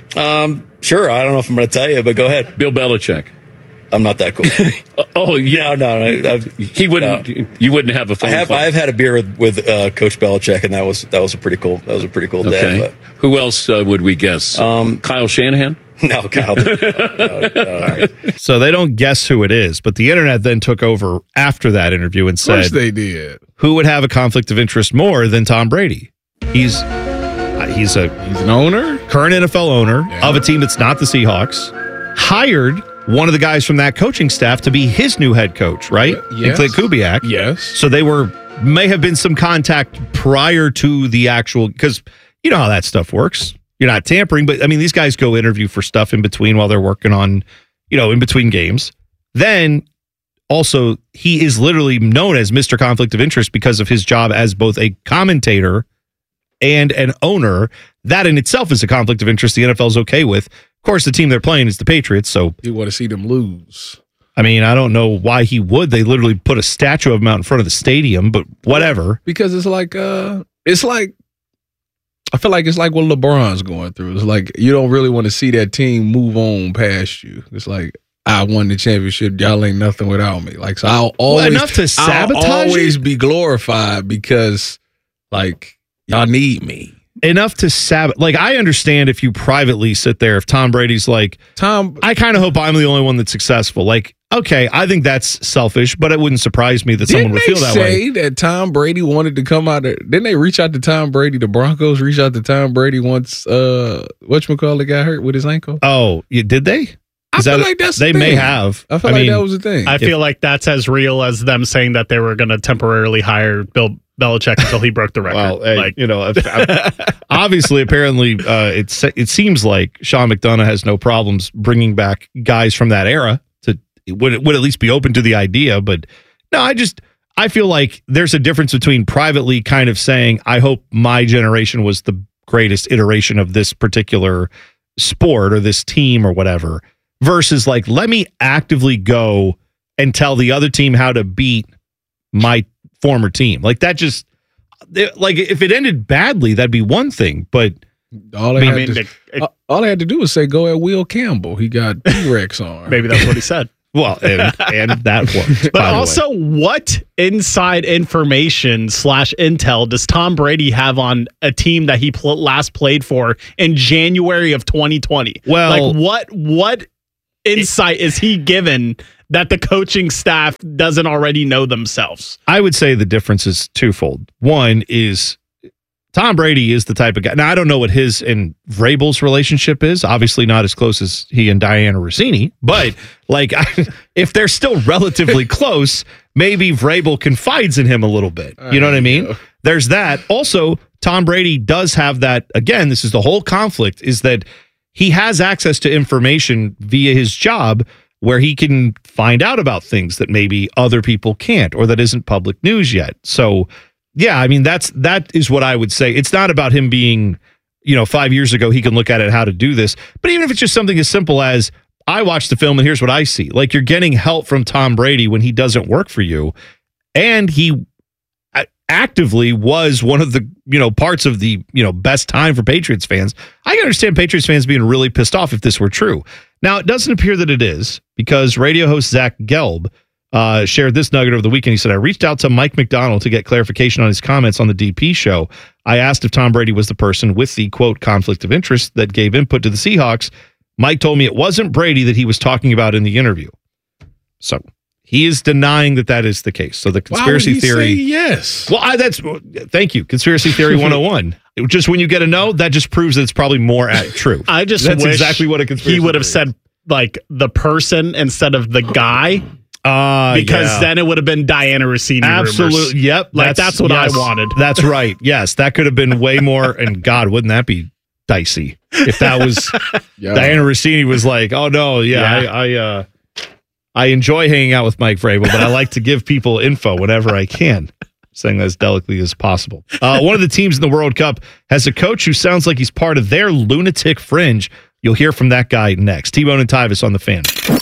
Um, sure. I don't know if I'm going to tell you, but go ahead. Bill Belichick. I'm not that cool. oh yeah, no, no. no I've, he wouldn't. No. You wouldn't have a phone I have. call. I've had a beer with, with uh, Coach Belichick, and that was that was a pretty cool. That was a pretty cool Okay. day. But, Who else uh, would we guess? Um, Kyle Shanahan. No, Kyle. no, no, no. So they don't guess who it is, but the internet then took over after that interview and Of course said, they did. who would have a conflict of interest more than Tom Brady? He's uh, he's a He's an owner. current N F L owner Yeah. of a team that's not the Seahawks, hired one of the guys from that coaching staff to be his new head coach, right? Yes. And Clint Kubiak. Yes. So they were may have been some contact prior to the actual, because you know how that stuff works. You're not tampering, but I mean, these guys go interview for stuff in between while they're working on, you know, in between games. Then also, he is literally known as Mister Conflict of Interest because of his job as both a commentator and an owner. That in itself is a conflict of interest the N F L is okay with. Of course, the team they're playing is the Patriots, so You want to see them lose. I mean, I don't know why he would. They literally put a statue of him out in front of the stadium, but whatever. Because it's like uh it's like I feel like it's like what LeBron's going through. It's like you don't really want to see that team move on past you. It's like I won the championship. Y'all ain't nothing without me. Like so, I'll always Well, enough to sabotage I'll always it? be glorified because like y'all need me. Enough to sabotage. Like, I understand if you privately sit there, if Tom Brady's like, Tom, I kind of hope I'm the only one that's successful. Like, okay, I think that's selfish, but it wouldn't surprise me that Didn't someone would they feel that say way. that Tom Brady wanted to come out of, didn't they reach out to Tom Brady? The Broncos reached out to Tom Brady once uh whatchamacallit got hurt with his ankle. Oh, you, did they? I Is feel that- like that's they the may thing. have. I feel I like mean, that was the thing. I If- feel like that's as real as them saying that they were going to temporarily hire Bill Belichick until he broke the record. Well, hey, like, you know, if- obviously, apparently, uh, it's it seems like Sean McDonough has no problems bringing back guys from that era. To would would at least be open to the idea, but no, I just I feel like there's a difference between privately kind of saying, "I hope my generation was the greatest iteration of this particular sport or this team or whatever, versus like, let me actively go and tell the other team how to beat my former team. Like that just, like if it ended badly, that'd be one thing, but all I they, mean, had to, it, all they had to do was say, go at Will Campbell. He got T-Rex on. Maybe that's what he said. Well, and, and that worked. But also, what inside information slash intel does Tom Brady have on a team that he pl- last played for in January of twenty twenty? Well, like what what insight is he given that the coaching staff doesn't already know themselves? I would say the difference is twofold. One is Tom Brady is the type of guy. Now, I don't know what his and Vrabel's relationship is. Obviously not as close as he and Diana Rossini. But, like, if they're still relatively close, maybe Vrabel confides in him a little bit. You know what I mean? Go. There's that. Also, Tom Brady does have that. Again, this is the whole conflict, is that he has access to information via his job where he can find out about things that maybe other people can't or that isn't public news yet. So, yeah, I mean, that's that is what I would say. It's not about him being, you know, five years ago, he can look at it how to do this. But even if it's just something as simple as I watched the film and here's what I see. Like, you're getting help from Tom Brady when he doesn't work for you. And he actively was one of the, you know, parts of the, you know, best time for Patriots fans. I can understand Patriots fans being really pissed off if this were true. Now, it doesn't appear that it is, because radio host Zach Gelb Uh, shared this nugget over the weekend. He said, I reached out to Mike McDonald to get clarification on his comments on the D P show. I asked if Tom Brady was the person with the, quote, conflict of interest that gave input to the Seahawks. Mike told me it wasn't Brady that he was talking about in the interview. So he is denying that that is the case. So the conspiracy Why would he theory. say yes. Well, I, that's thank you. Conspiracy theory one oh one. It, just when you get a no, that just proves that it's probably more at, true. I just that's wish exactly what a conspiracy he would have theory said, like, the person instead of the guy. Uh, because yeah. then it would have been Diana Rossini. Absolutely. Rumors. Yep. Like, that's, that's what yes, I wanted. That's right. Yes. That could have been way more. And God, wouldn't that be dicey if that was yeah. Diana Rossini was like, oh, no. Yeah. yeah. I, I, uh, I enjoy hanging out with Mike Vrabel, but I like to give people info whenever I can. Saying that as delicately as possible. Uh, one of the teams in the World Cup has a coach who sounds like he's part of their lunatic fringe. You'll hear from that guy next. T-Bone and Tyvis on the Fan.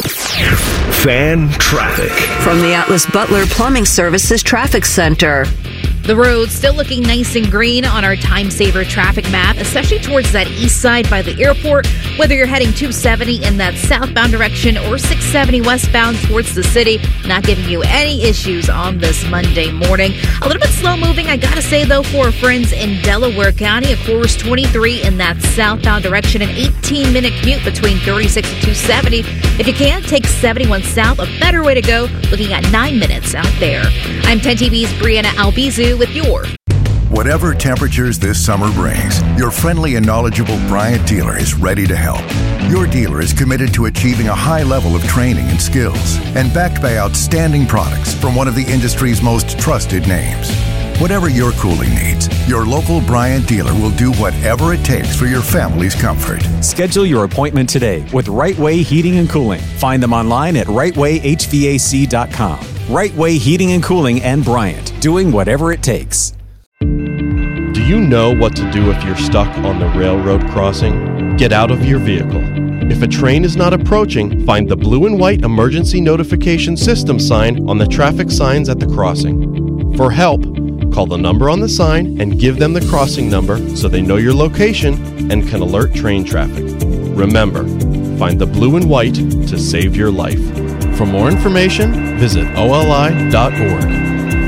Fan traffic. From the Atlas Butler Plumbing Services Traffic Center. The road's still looking nice and green on our time saver traffic map, especially towards that east side by the airport. Whether you're heading two seventy in that southbound direction or six seventy westbound towards the city, not giving you any issues on this Monday morning. A little bit slow moving, I gotta say, though, for our friends in Delaware County. Of course, twenty-three in that southbound direction, an eighteen minute commute between thirty-six and two seventy. If you can, take seventy-one south, a better way to go, looking at nine minutes out there. I'm ten T V's Brianna Albizu with your Whatever temperatures this summer brings, your friendly and knowledgeable Bryant dealer is ready to help. Your dealer is committed to achieving a high level of training and skills, and backed by outstanding products from one of the industry's most trusted names. Whatever your cooling needs, your local Bryant dealer will do whatever it takes for your family's comfort. Schedule your appointment today with Right Way Heating and Cooling. Find them online at right way h v a c dot com. Right Way Heating and Cooling and Bryant, doing whatever it takes. Do you know what to do if you're stuck on the railroad crossing? Get out of your vehicle. If a train is not approaching, find the blue and white emergency notification system sign on the traffic signs at the crossing. For help, call the number on the sign and give them the crossing number so they know your location and can alert train traffic. Remember, find the blue and white to save your life. For more information, visit O L I dot org.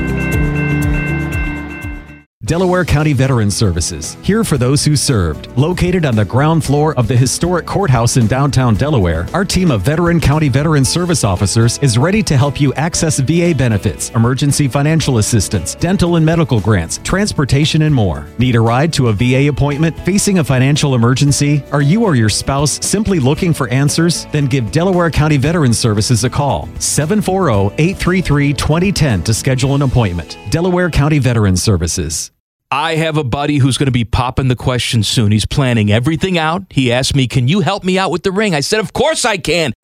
Delaware County Veterans Services, here for those who served. Located on the ground floor of the historic courthouse in downtown Delaware, our team of veteran county veteran service officers is ready to help you access V A benefits, emergency financial assistance, dental and medical grants, transportation, and more. Need a ride to a V A appointment? Facing a financial emergency? Are you or your spouse simply looking for answers? Then give Delaware County Veterans Services a call. seven four zero, eight three three, two zero one zero to schedule an appointment. Delaware County Veterans Services. I have a buddy who's going to be popping the question soon. He's planning everything out. He asked me, can you help me out with the ring? I said, of course I can.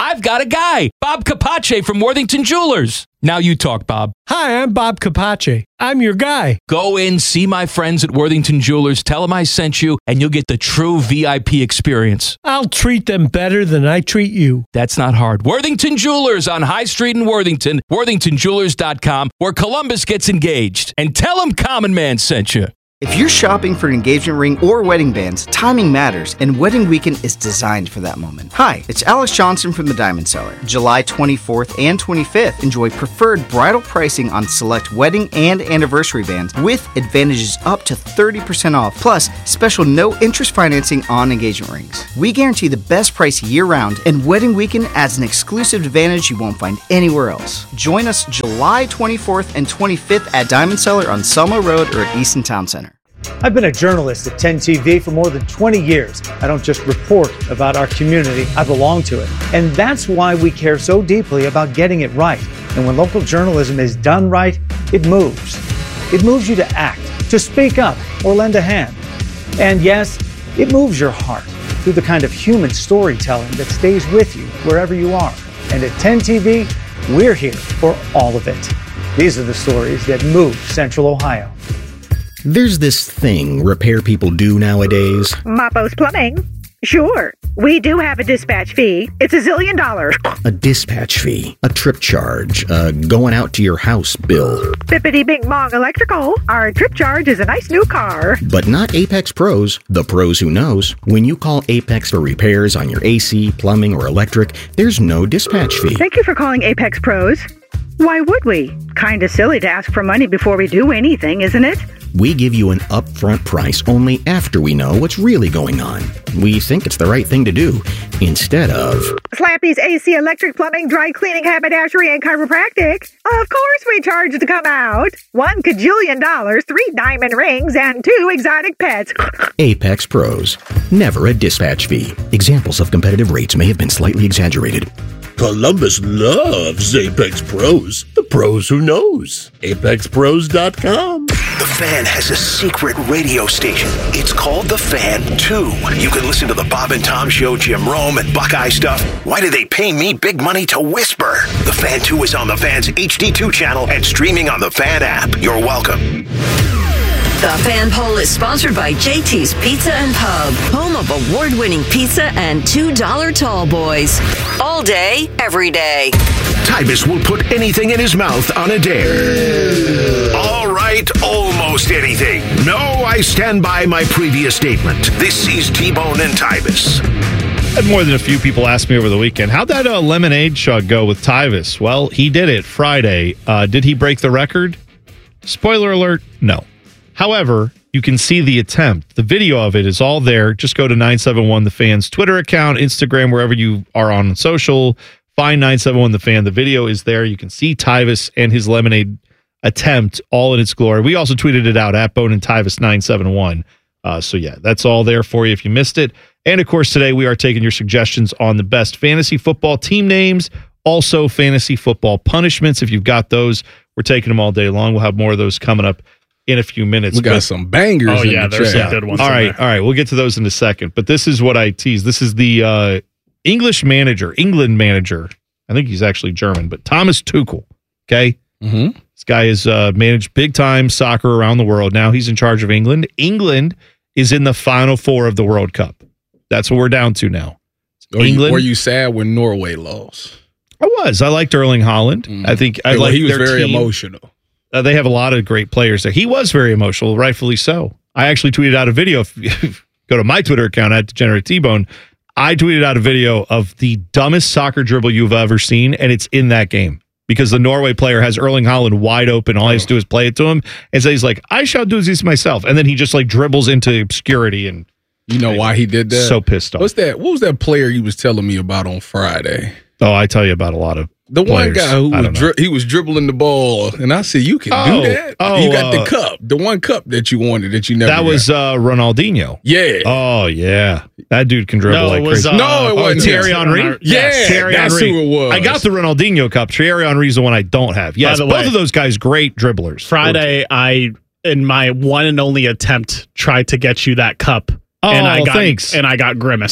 I've got a guy, Bob Capace from Worthington Jewelers. Now you talk, Bob. Hi, I'm Bob Capace. I'm your guy. Go in, see my friends at Worthington Jewelers, tell them I sent you, and you'll get the true V I P experience. I'll treat them better than I treat you. That's not hard. Worthington Jewelers on High Street in Worthington, worthington jewelers dot com, where Columbus gets engaged. And tell them Common Man sent you. If you're shopping for an engagement ring or wedding bands, timing matters, and Wedding Weekend is designed for that moment. Hi, it's Alex Johnson from the Diamond Seller. July twenty-fourth and twenty-fifth, enjoy preferred bridal pricing on select wedding and anniversary bands with advantages up to thirty percent off, plus special no-interest financing on engagement rings. We guarantee the best price year-round, and Wedding Weekend adds an exclusive advantage you won't find anywhere else. Join us July twenty-fourth and twenty-fifth at Diamond Seller on Selma Road or at Easton Town Center. I've been a journalist at ten T V for more than twenty years. I don't just report about our community, I belong to it. And that's why we care so deeply about getting it right. And when local journalism is done right, it moves. It moves you to act, to speak up, or lend a hand. And yes, it moves your heart through the kind of human storytelling that stays with you wherever you are. And at ten T V, we're here for all of it. These are the stories that move Central Ohio. There's this thing repair people do nowadays. Mappo's Plumbing. Sure. We do have a dispatch fee. It's a zillion dollars. A dispatch fee, a trip charge, a going out to your house bill. Bippity Bing Bong Electrical. Our trip charge is a nice new car. But not Apex Pros, the pros who knows. When you call Apex for repairs on your A C, plumbing, or electric, there's no dispatch fee. Thank you for calling Apex Pros. Why would we? Kinda silly to ask for money before we do anything, isn't it? We give you an upfront price only after we know what's really going on. We think it's the right thing to do, instead of... Slappy's A C, electric, plumbing, dry cleaning, haberdashery, and chiropractic. Of course we charge to come out. One cajillion dollars, three diamond rings, and two exotic pets. Apex Pros. Never a dispatch fee. Examples of competitive rates may have been slightly exaggerated. Columbus loves Apex Pros. The pros who knows. apex pros dot com. The Fan has a secret radio station. It's called The Fan two. You can listen to the Bob and Tom Show, Jim Rome, and Buckeye stuff. Why do they pay me big money to whisper? The Fan two is on the Fan's H D two channel and streaming on the Fan app. You're welcome. The Fan Poll is sponsored by J T's Pizza and Pub, home of award-winning pizza and two dollar tall boys. All day, every day. Tybus will put anything in his mouth on a dare. All right, almost anything. No, I stand by my previous statement. This is T-Bone and Tybus. Had more than a few people asked me over the weekend, how'd that uh, lemonade chug go with Tybus? Well, he did it Friday. Uh, did he break the record? Spoiler alert, no. However, you can see the attempt. The video of it is all there. Just go to nine seven one The Fan's Twitter account, Instagram, wherever you are on social. Find nine seven one The Fan. The video is there. You can see Tybus and his lemonade attempt all in its glory. We also tweeted it out at Bone and Tybus nine seven one. Uh, so, yeah, that's all there for you if you missed it. And, of course, today we are taking your suggestions on the best fantasy football team names, also fantasy football punishments. If you've got those, we're taking them all day long. We'll have more of those coming up in a few minutes. We got but, some bangers. Oh, in yeah, the there's chat. some good ones. All right, there. all right. We'll get to those in a second. But this is what I tease. This is the uh, English manager, England manager. I think he's actually German, but Thomas Tuchel. Okay. Mm-hmm. This guy has uh, managed big time soccer around the world. Now he's in charge of England. England is in the final four of the World Cup. That's what we're down to now. Or England. You, were you sad when Norway lost? I was. I liked Erling Haaland. Mm. I think I well, liked he was their very team. emotional. Uh, they have a lot of great players there. He was very emotional, rightfully so. I actually tweeted out a video. If, go to my Twitter account at Degenerate T-Bone. I tweeted out a video of the dumbest soccer dribble you've ever seen, and it's in that game because the Norway player has Erling Haaland wide open. All he has to do is play it to him, and so he's like, "I shall do this myself," and then he just like dribbles into obscurity. And you know why he did that? So pissed off. What's that? What was that player you was telling me about on Friday? Oh, I tell you about a lot of the players. one guy who was dri- he was dribbling the ball, and I said, "You can oh, do that." Oh, you got uh, the cup, the one cup that you wanted that you never. That got. was uh, Ronaldinho. Yeah. Oh yeah, that dude can dribble no, like it was, crazy. Uh, no, it wasn't oh, Thierry Henry. Yeah, yes, Thierry that's Henry. who it was. I got the Ronaldinho cup. Thierry Henry's the one I don't have. Yes, By the both way, of those guys great dribblers. Friday, I in my one and only attempt tried to get you that cup, Oh, and I got thanks. and I got Grimace.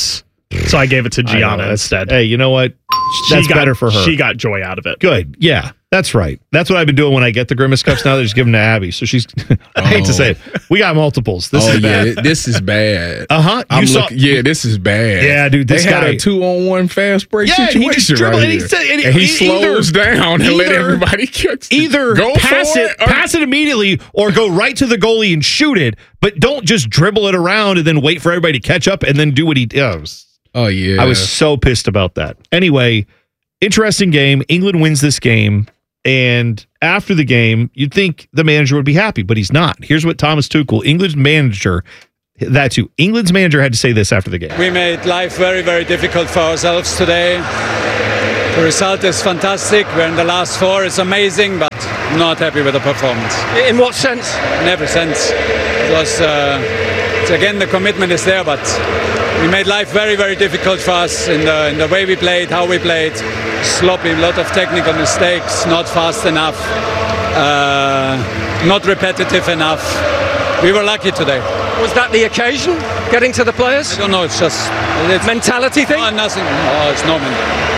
So I gave it to I know, Gianna that's- instead. Hey, you know what? She That's got- better for her. She got joy out of it. Good. Yeah, that's right. That's what I've been doing when I get the Grimace Cups now. They just give them to Abby. So she's, I hate to say it, we got multiples. This oh, is bad. yeah, this is bad. Uh-huh. I'm You saw- looking, yeah, this is bad. Yeah, dude, this they had guy- a two-on-one fast break Yeah, and he situation just dribbled, right and he here. said- and he- and he e- slows either- down and let either- everybody catch. Either Go pass for it, it or- pass it immediately, or go right to the goalie and shoot it. But don't just dribble it around and then wait for everybody to catch up and then do what he does. Oh yeah, I was so pissed about that. Anyway, interesting game. England wins this game, and after the game, you'd think the manager would be happy, but he's not. Here's what Thomas Tuchel, England's manager, that too. England's manager had to say this after the game. We made life very, very difficult for ourselves today. The result is fantastic. We're in the last four. It's amazing, but not happy with the performance. In what sense? In every sense. It was, uh, it's again, the commitment is there, but we made life very, very difficult for us in the, in the way we played, how we played. Sloppy, a lot of technical mistakes, not fast enough, uh, not repetitive enough. We were lucky today. Was that the occasion? Getting to the players? I don't know, it's just... It's, mentality thing? Oh, nothing. Oh, it's no men-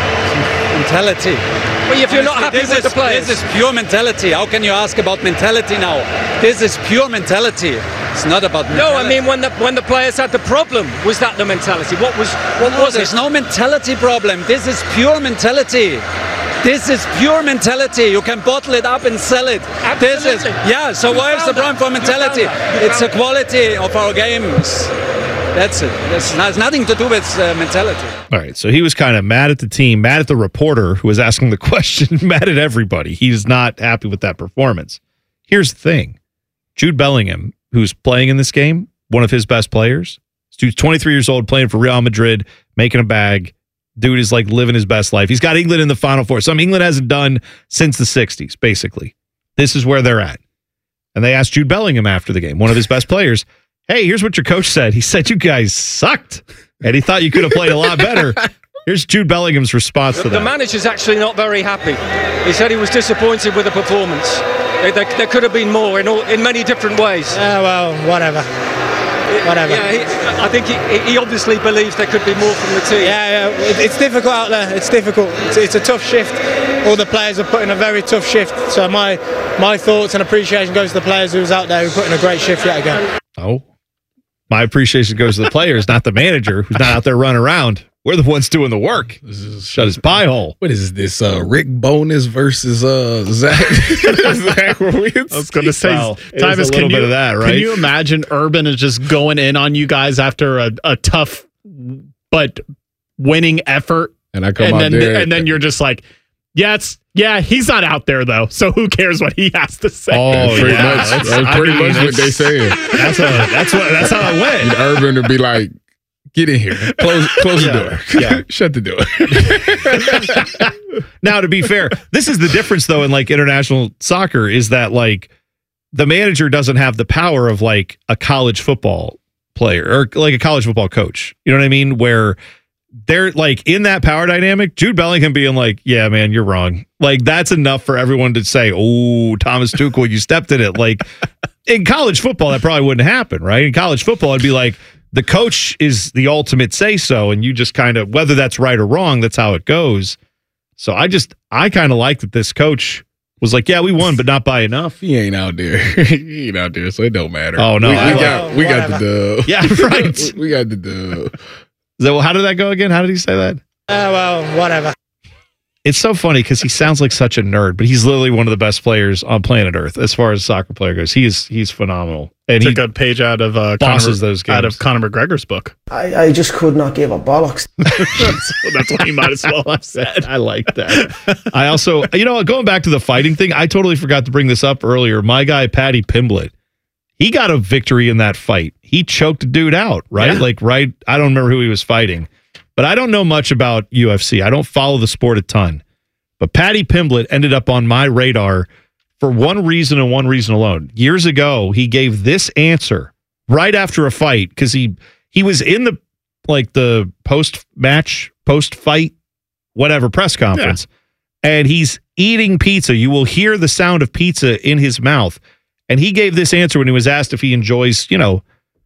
mentality. Well, if you're not happy this with is, the players... This is pure mentality. How can you ask about mentality now? This is pure mentality. It's not about mentality. No, I mean when the when the players had the problem, was that the mentality? What was what no, was there's it? no mentality problem. This is pure mentality. This is pure mentality. You can bottle it up and sell it. This is Absolutely. yeah. So You why is the found problem that. for You mentality? found that. You It's the found quality of our games. That's it. This has nothing to do with uh, mentality. All right, so he was kind of mad at the team, mad at the reporter who was asking the question, mad at everybody. He's not happy with that performance. Here's the thing. Jude Bellingham, who's playing in this game, one of his best players. This dude's twenty-three years old, playing for Real Madrid, making a bag. Dude is like living his best life. He's got England in the Final Four. Something England hasn't done since the sixties, basically. This is where they're at. And they asked Jude Bellingham after the game, one of his best players, hey, here's what your coach said. He said you guys sucked, and he thought you could have played a lot better. Here's Jude Bellingham's response to The that. manager's actually not very happy. He said he was disappointed with the performance. There, there- there could have been more in all, in many different ways. Yeah, well, whatever. Whatever. Yeah, he, I think he, he obviously believes there could be more from the team. Yeah, yeah, it- it's difficult out there. It's difficult. It's, it's a tough shift. All the players are putting a very tough shift. So my my thoughts and appreciation goes to the players who was out there who put in a great shift yet again. Oh, my appreciation goes to the players, not the manager who's not out there running around. We're the ones doing the work. Shut his pie hole. What is this? Uh, Rick Bonus versus uh, Zach. Zach Wierenski? I was going to say, Well, it is Tyvus, a little can bit you, of that, right? Can you imagine Urban is just going in on you guys after a, a tough but winning effort, And I come and out then there, and then you're just like, yeah, it's yeah, he's not out there though, so who cares what he has to say? Oh, pretty yeah. much. That's- That's I pretty mean, much what it's- they saying. That's a, that's what that's how it went. And Urban would be like, "Get in here, close, close Yeah. the door, Yeah. shut the door." Now, to be fair, this is the difference though in like international soccer is that like the manager doesn't have the power of like a college football player or like a college football coach. You know what I mean? Where they're like in that power dynamic, Jude Bellingham being like, yeah, man, you're wrong. Like that's enough for everyone to say, oh, Thomas Tuchel, you stepped in it. Like in college football, that probably wouldn't happen, right? In college football, it'd be like the coach is the ultimate say so. And you just kind of, whether that's right or wrong, that's how it goes. So I just, I kind of like that this coach was like, yeah, we won, but not by enough. He ain't out there. He ain't out there, so it don't matter. Oh, no, we, we I- got we got the dub. Yeah, right. we got the dub. So how did that go again? How did he say that? Yeah, well, whatever. It's so funny because he sounds like such a nerd, but he's literally one of the best players on planet Earth as far as a soccer player goes. He is he's phenomenal, and Took he a page out of uh, bosses Conor, those games. out of Conor McGregor's book. I, I just could not give a bollocks. that's, that's what he might as well have said. I like that. I also, you know, going back to the fighting thing, I totally forgot to bring this up earlier. My guy Paddy Pimblett, he got a victory in that fight. He choked a dude out, right? Yeah. Like, right? I don't remember who he was fighting, but I don't know much about U F C. I don't follow the sport a ton. But Paddy Pimblett ended up on my radar for one reason and one reason alone. Years ago, he gave this answer right after a fight because he he was in the like the post match, post fight, whatever press conference, and he's eating pizza. You will hear the sound of pizza in his mouth. And he gave this answer when he was asked if he enjoys, you know,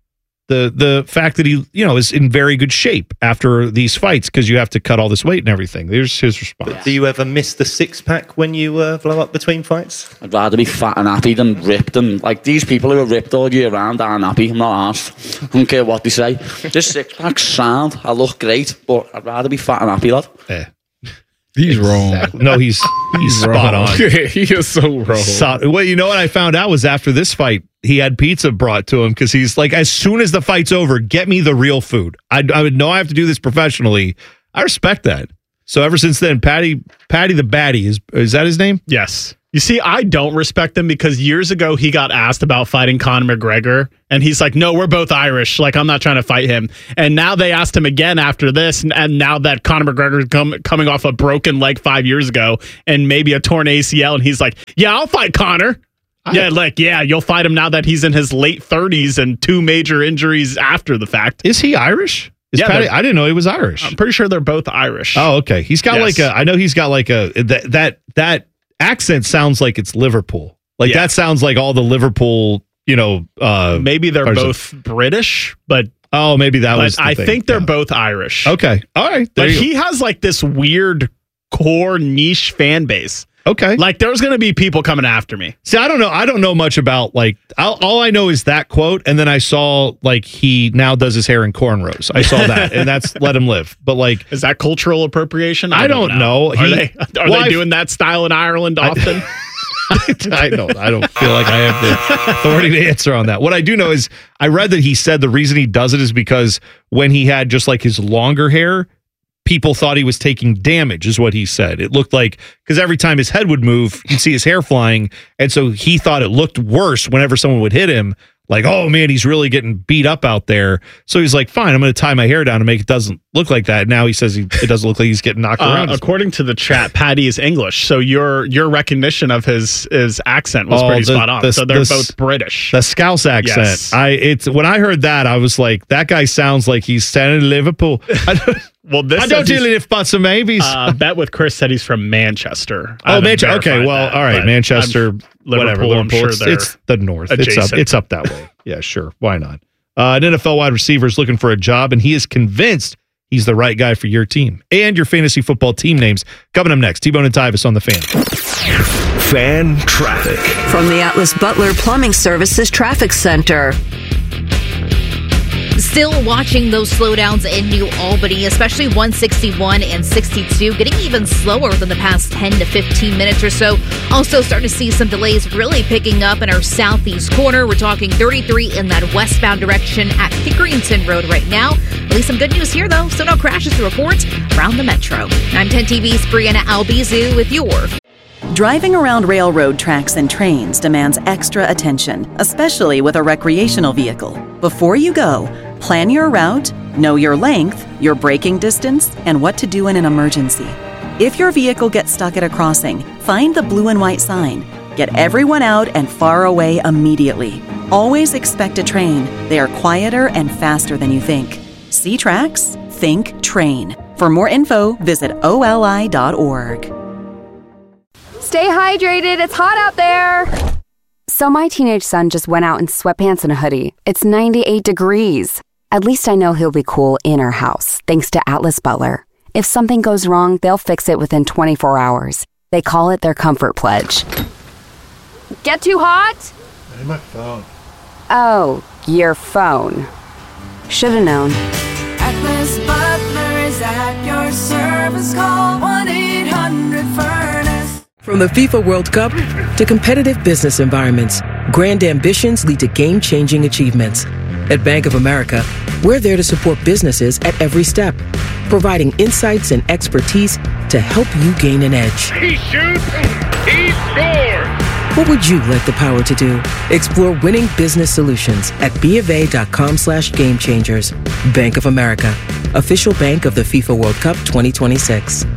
the the fact that he, you know, is in very good shape after these fights because you have to cut all this weight and everything. There's his response. Do you ever miss the six pack when you uh, blow up between fights? I'd rather be fat and happy than ripped. And like these people who are ripped all year round aren't happy. I'm not arsed. I don't care what they say. This six pack's sound. I look great, but I'd rather be fat and happy, lad. Yeah. He's wrong. No, he's he's spot wrong. on. He is so wrong. So, well, you know what I found out was after this fight, he had pizza brought to him because he's like, as soon as the fight's over, get me the real food. I, I would know I have to do this professionally. I respect that. So ever since then, Patty, Patty the Batty is is that his name? Yes. You see, I don't respect him because years ago he got asked about fighting Conor McGregor, and he's like, no, we're both Irish. Like, I'm not trying to fight him. And now they asked him again after this, and, and now that Conor McGregor's come, coming off a broken leg five years ago and maybe a torn A C L, and he's like, yeah, I'll fight Conor. I, yeah, like, yeah, you'll fight him now that he's in his late thirties and two major injuries after the fact. Is he Irish? Is Yeah, Patty, they're- I didn't know he was Irish. I'm pretty sure they're both Irish. Oh, okay. He's got Yes. like a. I know he's got like a that that that accent sounds like it's Liverpool. Like Yeah. that sounds like all the Liverpool. You know, uh, Maybe they're cars- both British, but Oh, maybe that but was. The I thing. think they're Yeah. both Irish. Okay. All right. There But you he has like this weird core niche fan base. Okay. Like there's going to be people coming after me. See, I don't know. I don't know much about like. I'll, all I know is that quote, and then I saw like he now does his hair in cornrows. I saw that, and that's let him live. But like, Is that cultural appropriation? I don't know. Are He- they are well, they I've- doing that style in Ireland often? I don't. I don't feel like I have the authority to answer on that. What I do know is I read that he said the reason he does it is because when he had just like his longer hair, people thought he was taking damage, is what he said. It looked like because every time his head would move, you'd see his hair flying, and so he thought it looked worse whenever someone would hit him. Like, oh man, he's really getting beat up out there. So he's like, fine, I'm going to tie my hair down and make it doesn't look like that. Now he says he, it doesn't look like he's getting knocked Uh, around. according to the chat, Patty is English, so your your recognition of his his accent was Oh, pretty the- spot on. the- so they're the- both British. The Scouse accent. Yes. I it's when I heard that, I was like, that guy sounds like he's standing in Liverpool. I don't, Well, this I don't says he's- deal in but some maybes. Uh, bet with Chris said he's from Manchester. I oh, haven't Manchester. Okay, verified well, that, all right, but Manchester. I'm- whatever. Liverpool, I'm sure it's, they're it's the north. It's up. adjacent. It's up that way. Yeah, sure. Why not? Uh, an N F L wide receiver is looking for a job, and he is convinced he's the right guy for your team and your fantasy football team names. Coming up next, T-Bone and Tyvis on the Fan. Fan traffic. From the Atlas Butler Plumbing Services Traffic Center. Still watching those slowdowns in New Albany, especially one sixty-one and sixty-two, getting even slower than the past ten to fifteen minutes or so. Also starting to see some delays really picking up in our southeast corner. We're talking thirty-three in that westbound direction at Pickerington Road right now. At least some good news here, though. So no crashes to report around the metro. I'm ten T V's Brianna Albizu with your Driving around railroad tracks and trains demands extra attention, especially with a recreational vehicle. Before you go, plan your route, know your length, your braking distance, and what to do in an emergency. If your vehicle gets stuck at a crossing, find the blue and white sign. Get everyone out and far away immediately. Always expect a train. They are quieter and faster than you think. See tracks? Think train. For more info, visit O L I dot org. Stay hydrated, it's hot out there. So my teenage son just went out in sweatpants and a hoodie. It's ninety-eight degrees. At least I know he'll be cool in our house, thanks to Atlas Butler. If something goes wrong, they'll fix it within twenty-four hours. They call it their comfort pledge. Get too hot? Hey, my phone. Oh, your phone. Should've known. Atlas Butler is at your service. Call one eight hundred furnace. From the FIFA World Cup to competitive business environments, grand ambitions lead to game-changing achievements. At Bank of America, we're there to support businesses at every step, providing insights and expertise to help you gain an edge. He shoots, he scores. What would you like the power to do? Explore winning business solutions at BofA.com slash game changers. Bank of America, official bank of the FIFA World Cup twenty twenty-six.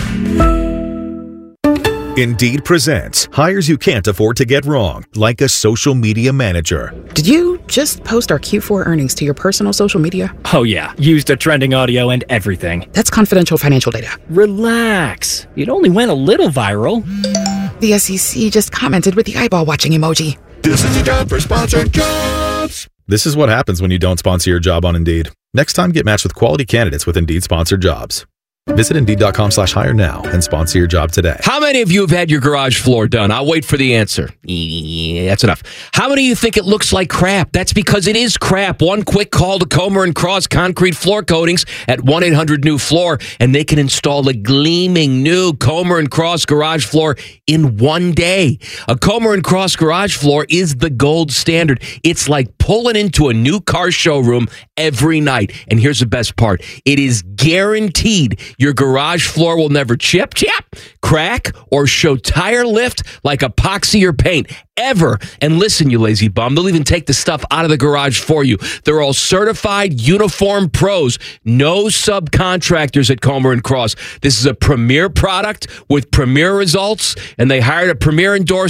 Indeed presents hires you can't afford to get wrong, like a social media manager. Did you just post our Q four earnings to your personal social media? Oh yeah, used the trending audio and everything. That's confidential financial data. Relax. It only went a little viral. The S E C just commented with the eyeball watching emoji. This is your job for sponsored jobs. This is what happens when you don't sponsor your job on Indeed. Next time, get matched with quality candidates with Indeed sponsored jobs. Visit Indeed.com slash hire now and sponsor your job today. How many of you have had your garage floor done? I'll wait for the answer. Yeah, that's enough. How many of you think it looks like crap? That's because it is crap. One quick call to Comer and Cross Concrete Floor Coatings at one eight hundred new floor, and they can install a gleaming new Comer and Cross garage floor in one day. A Comer and Cross garage floor is the gold standard. It's like pulling into a new car showroom every night. And here's the best part. It is guaranteed your garage floor will never chip, chip, crack, or show tire lift like epoxy or paint ever. And listen, you lazy bum, they'll even take the stuff out of the garage for you. They're all certified uniform pros. No subcontractors at Comer and Cross. This is a premier product with premier results, and they hired a premier endorsed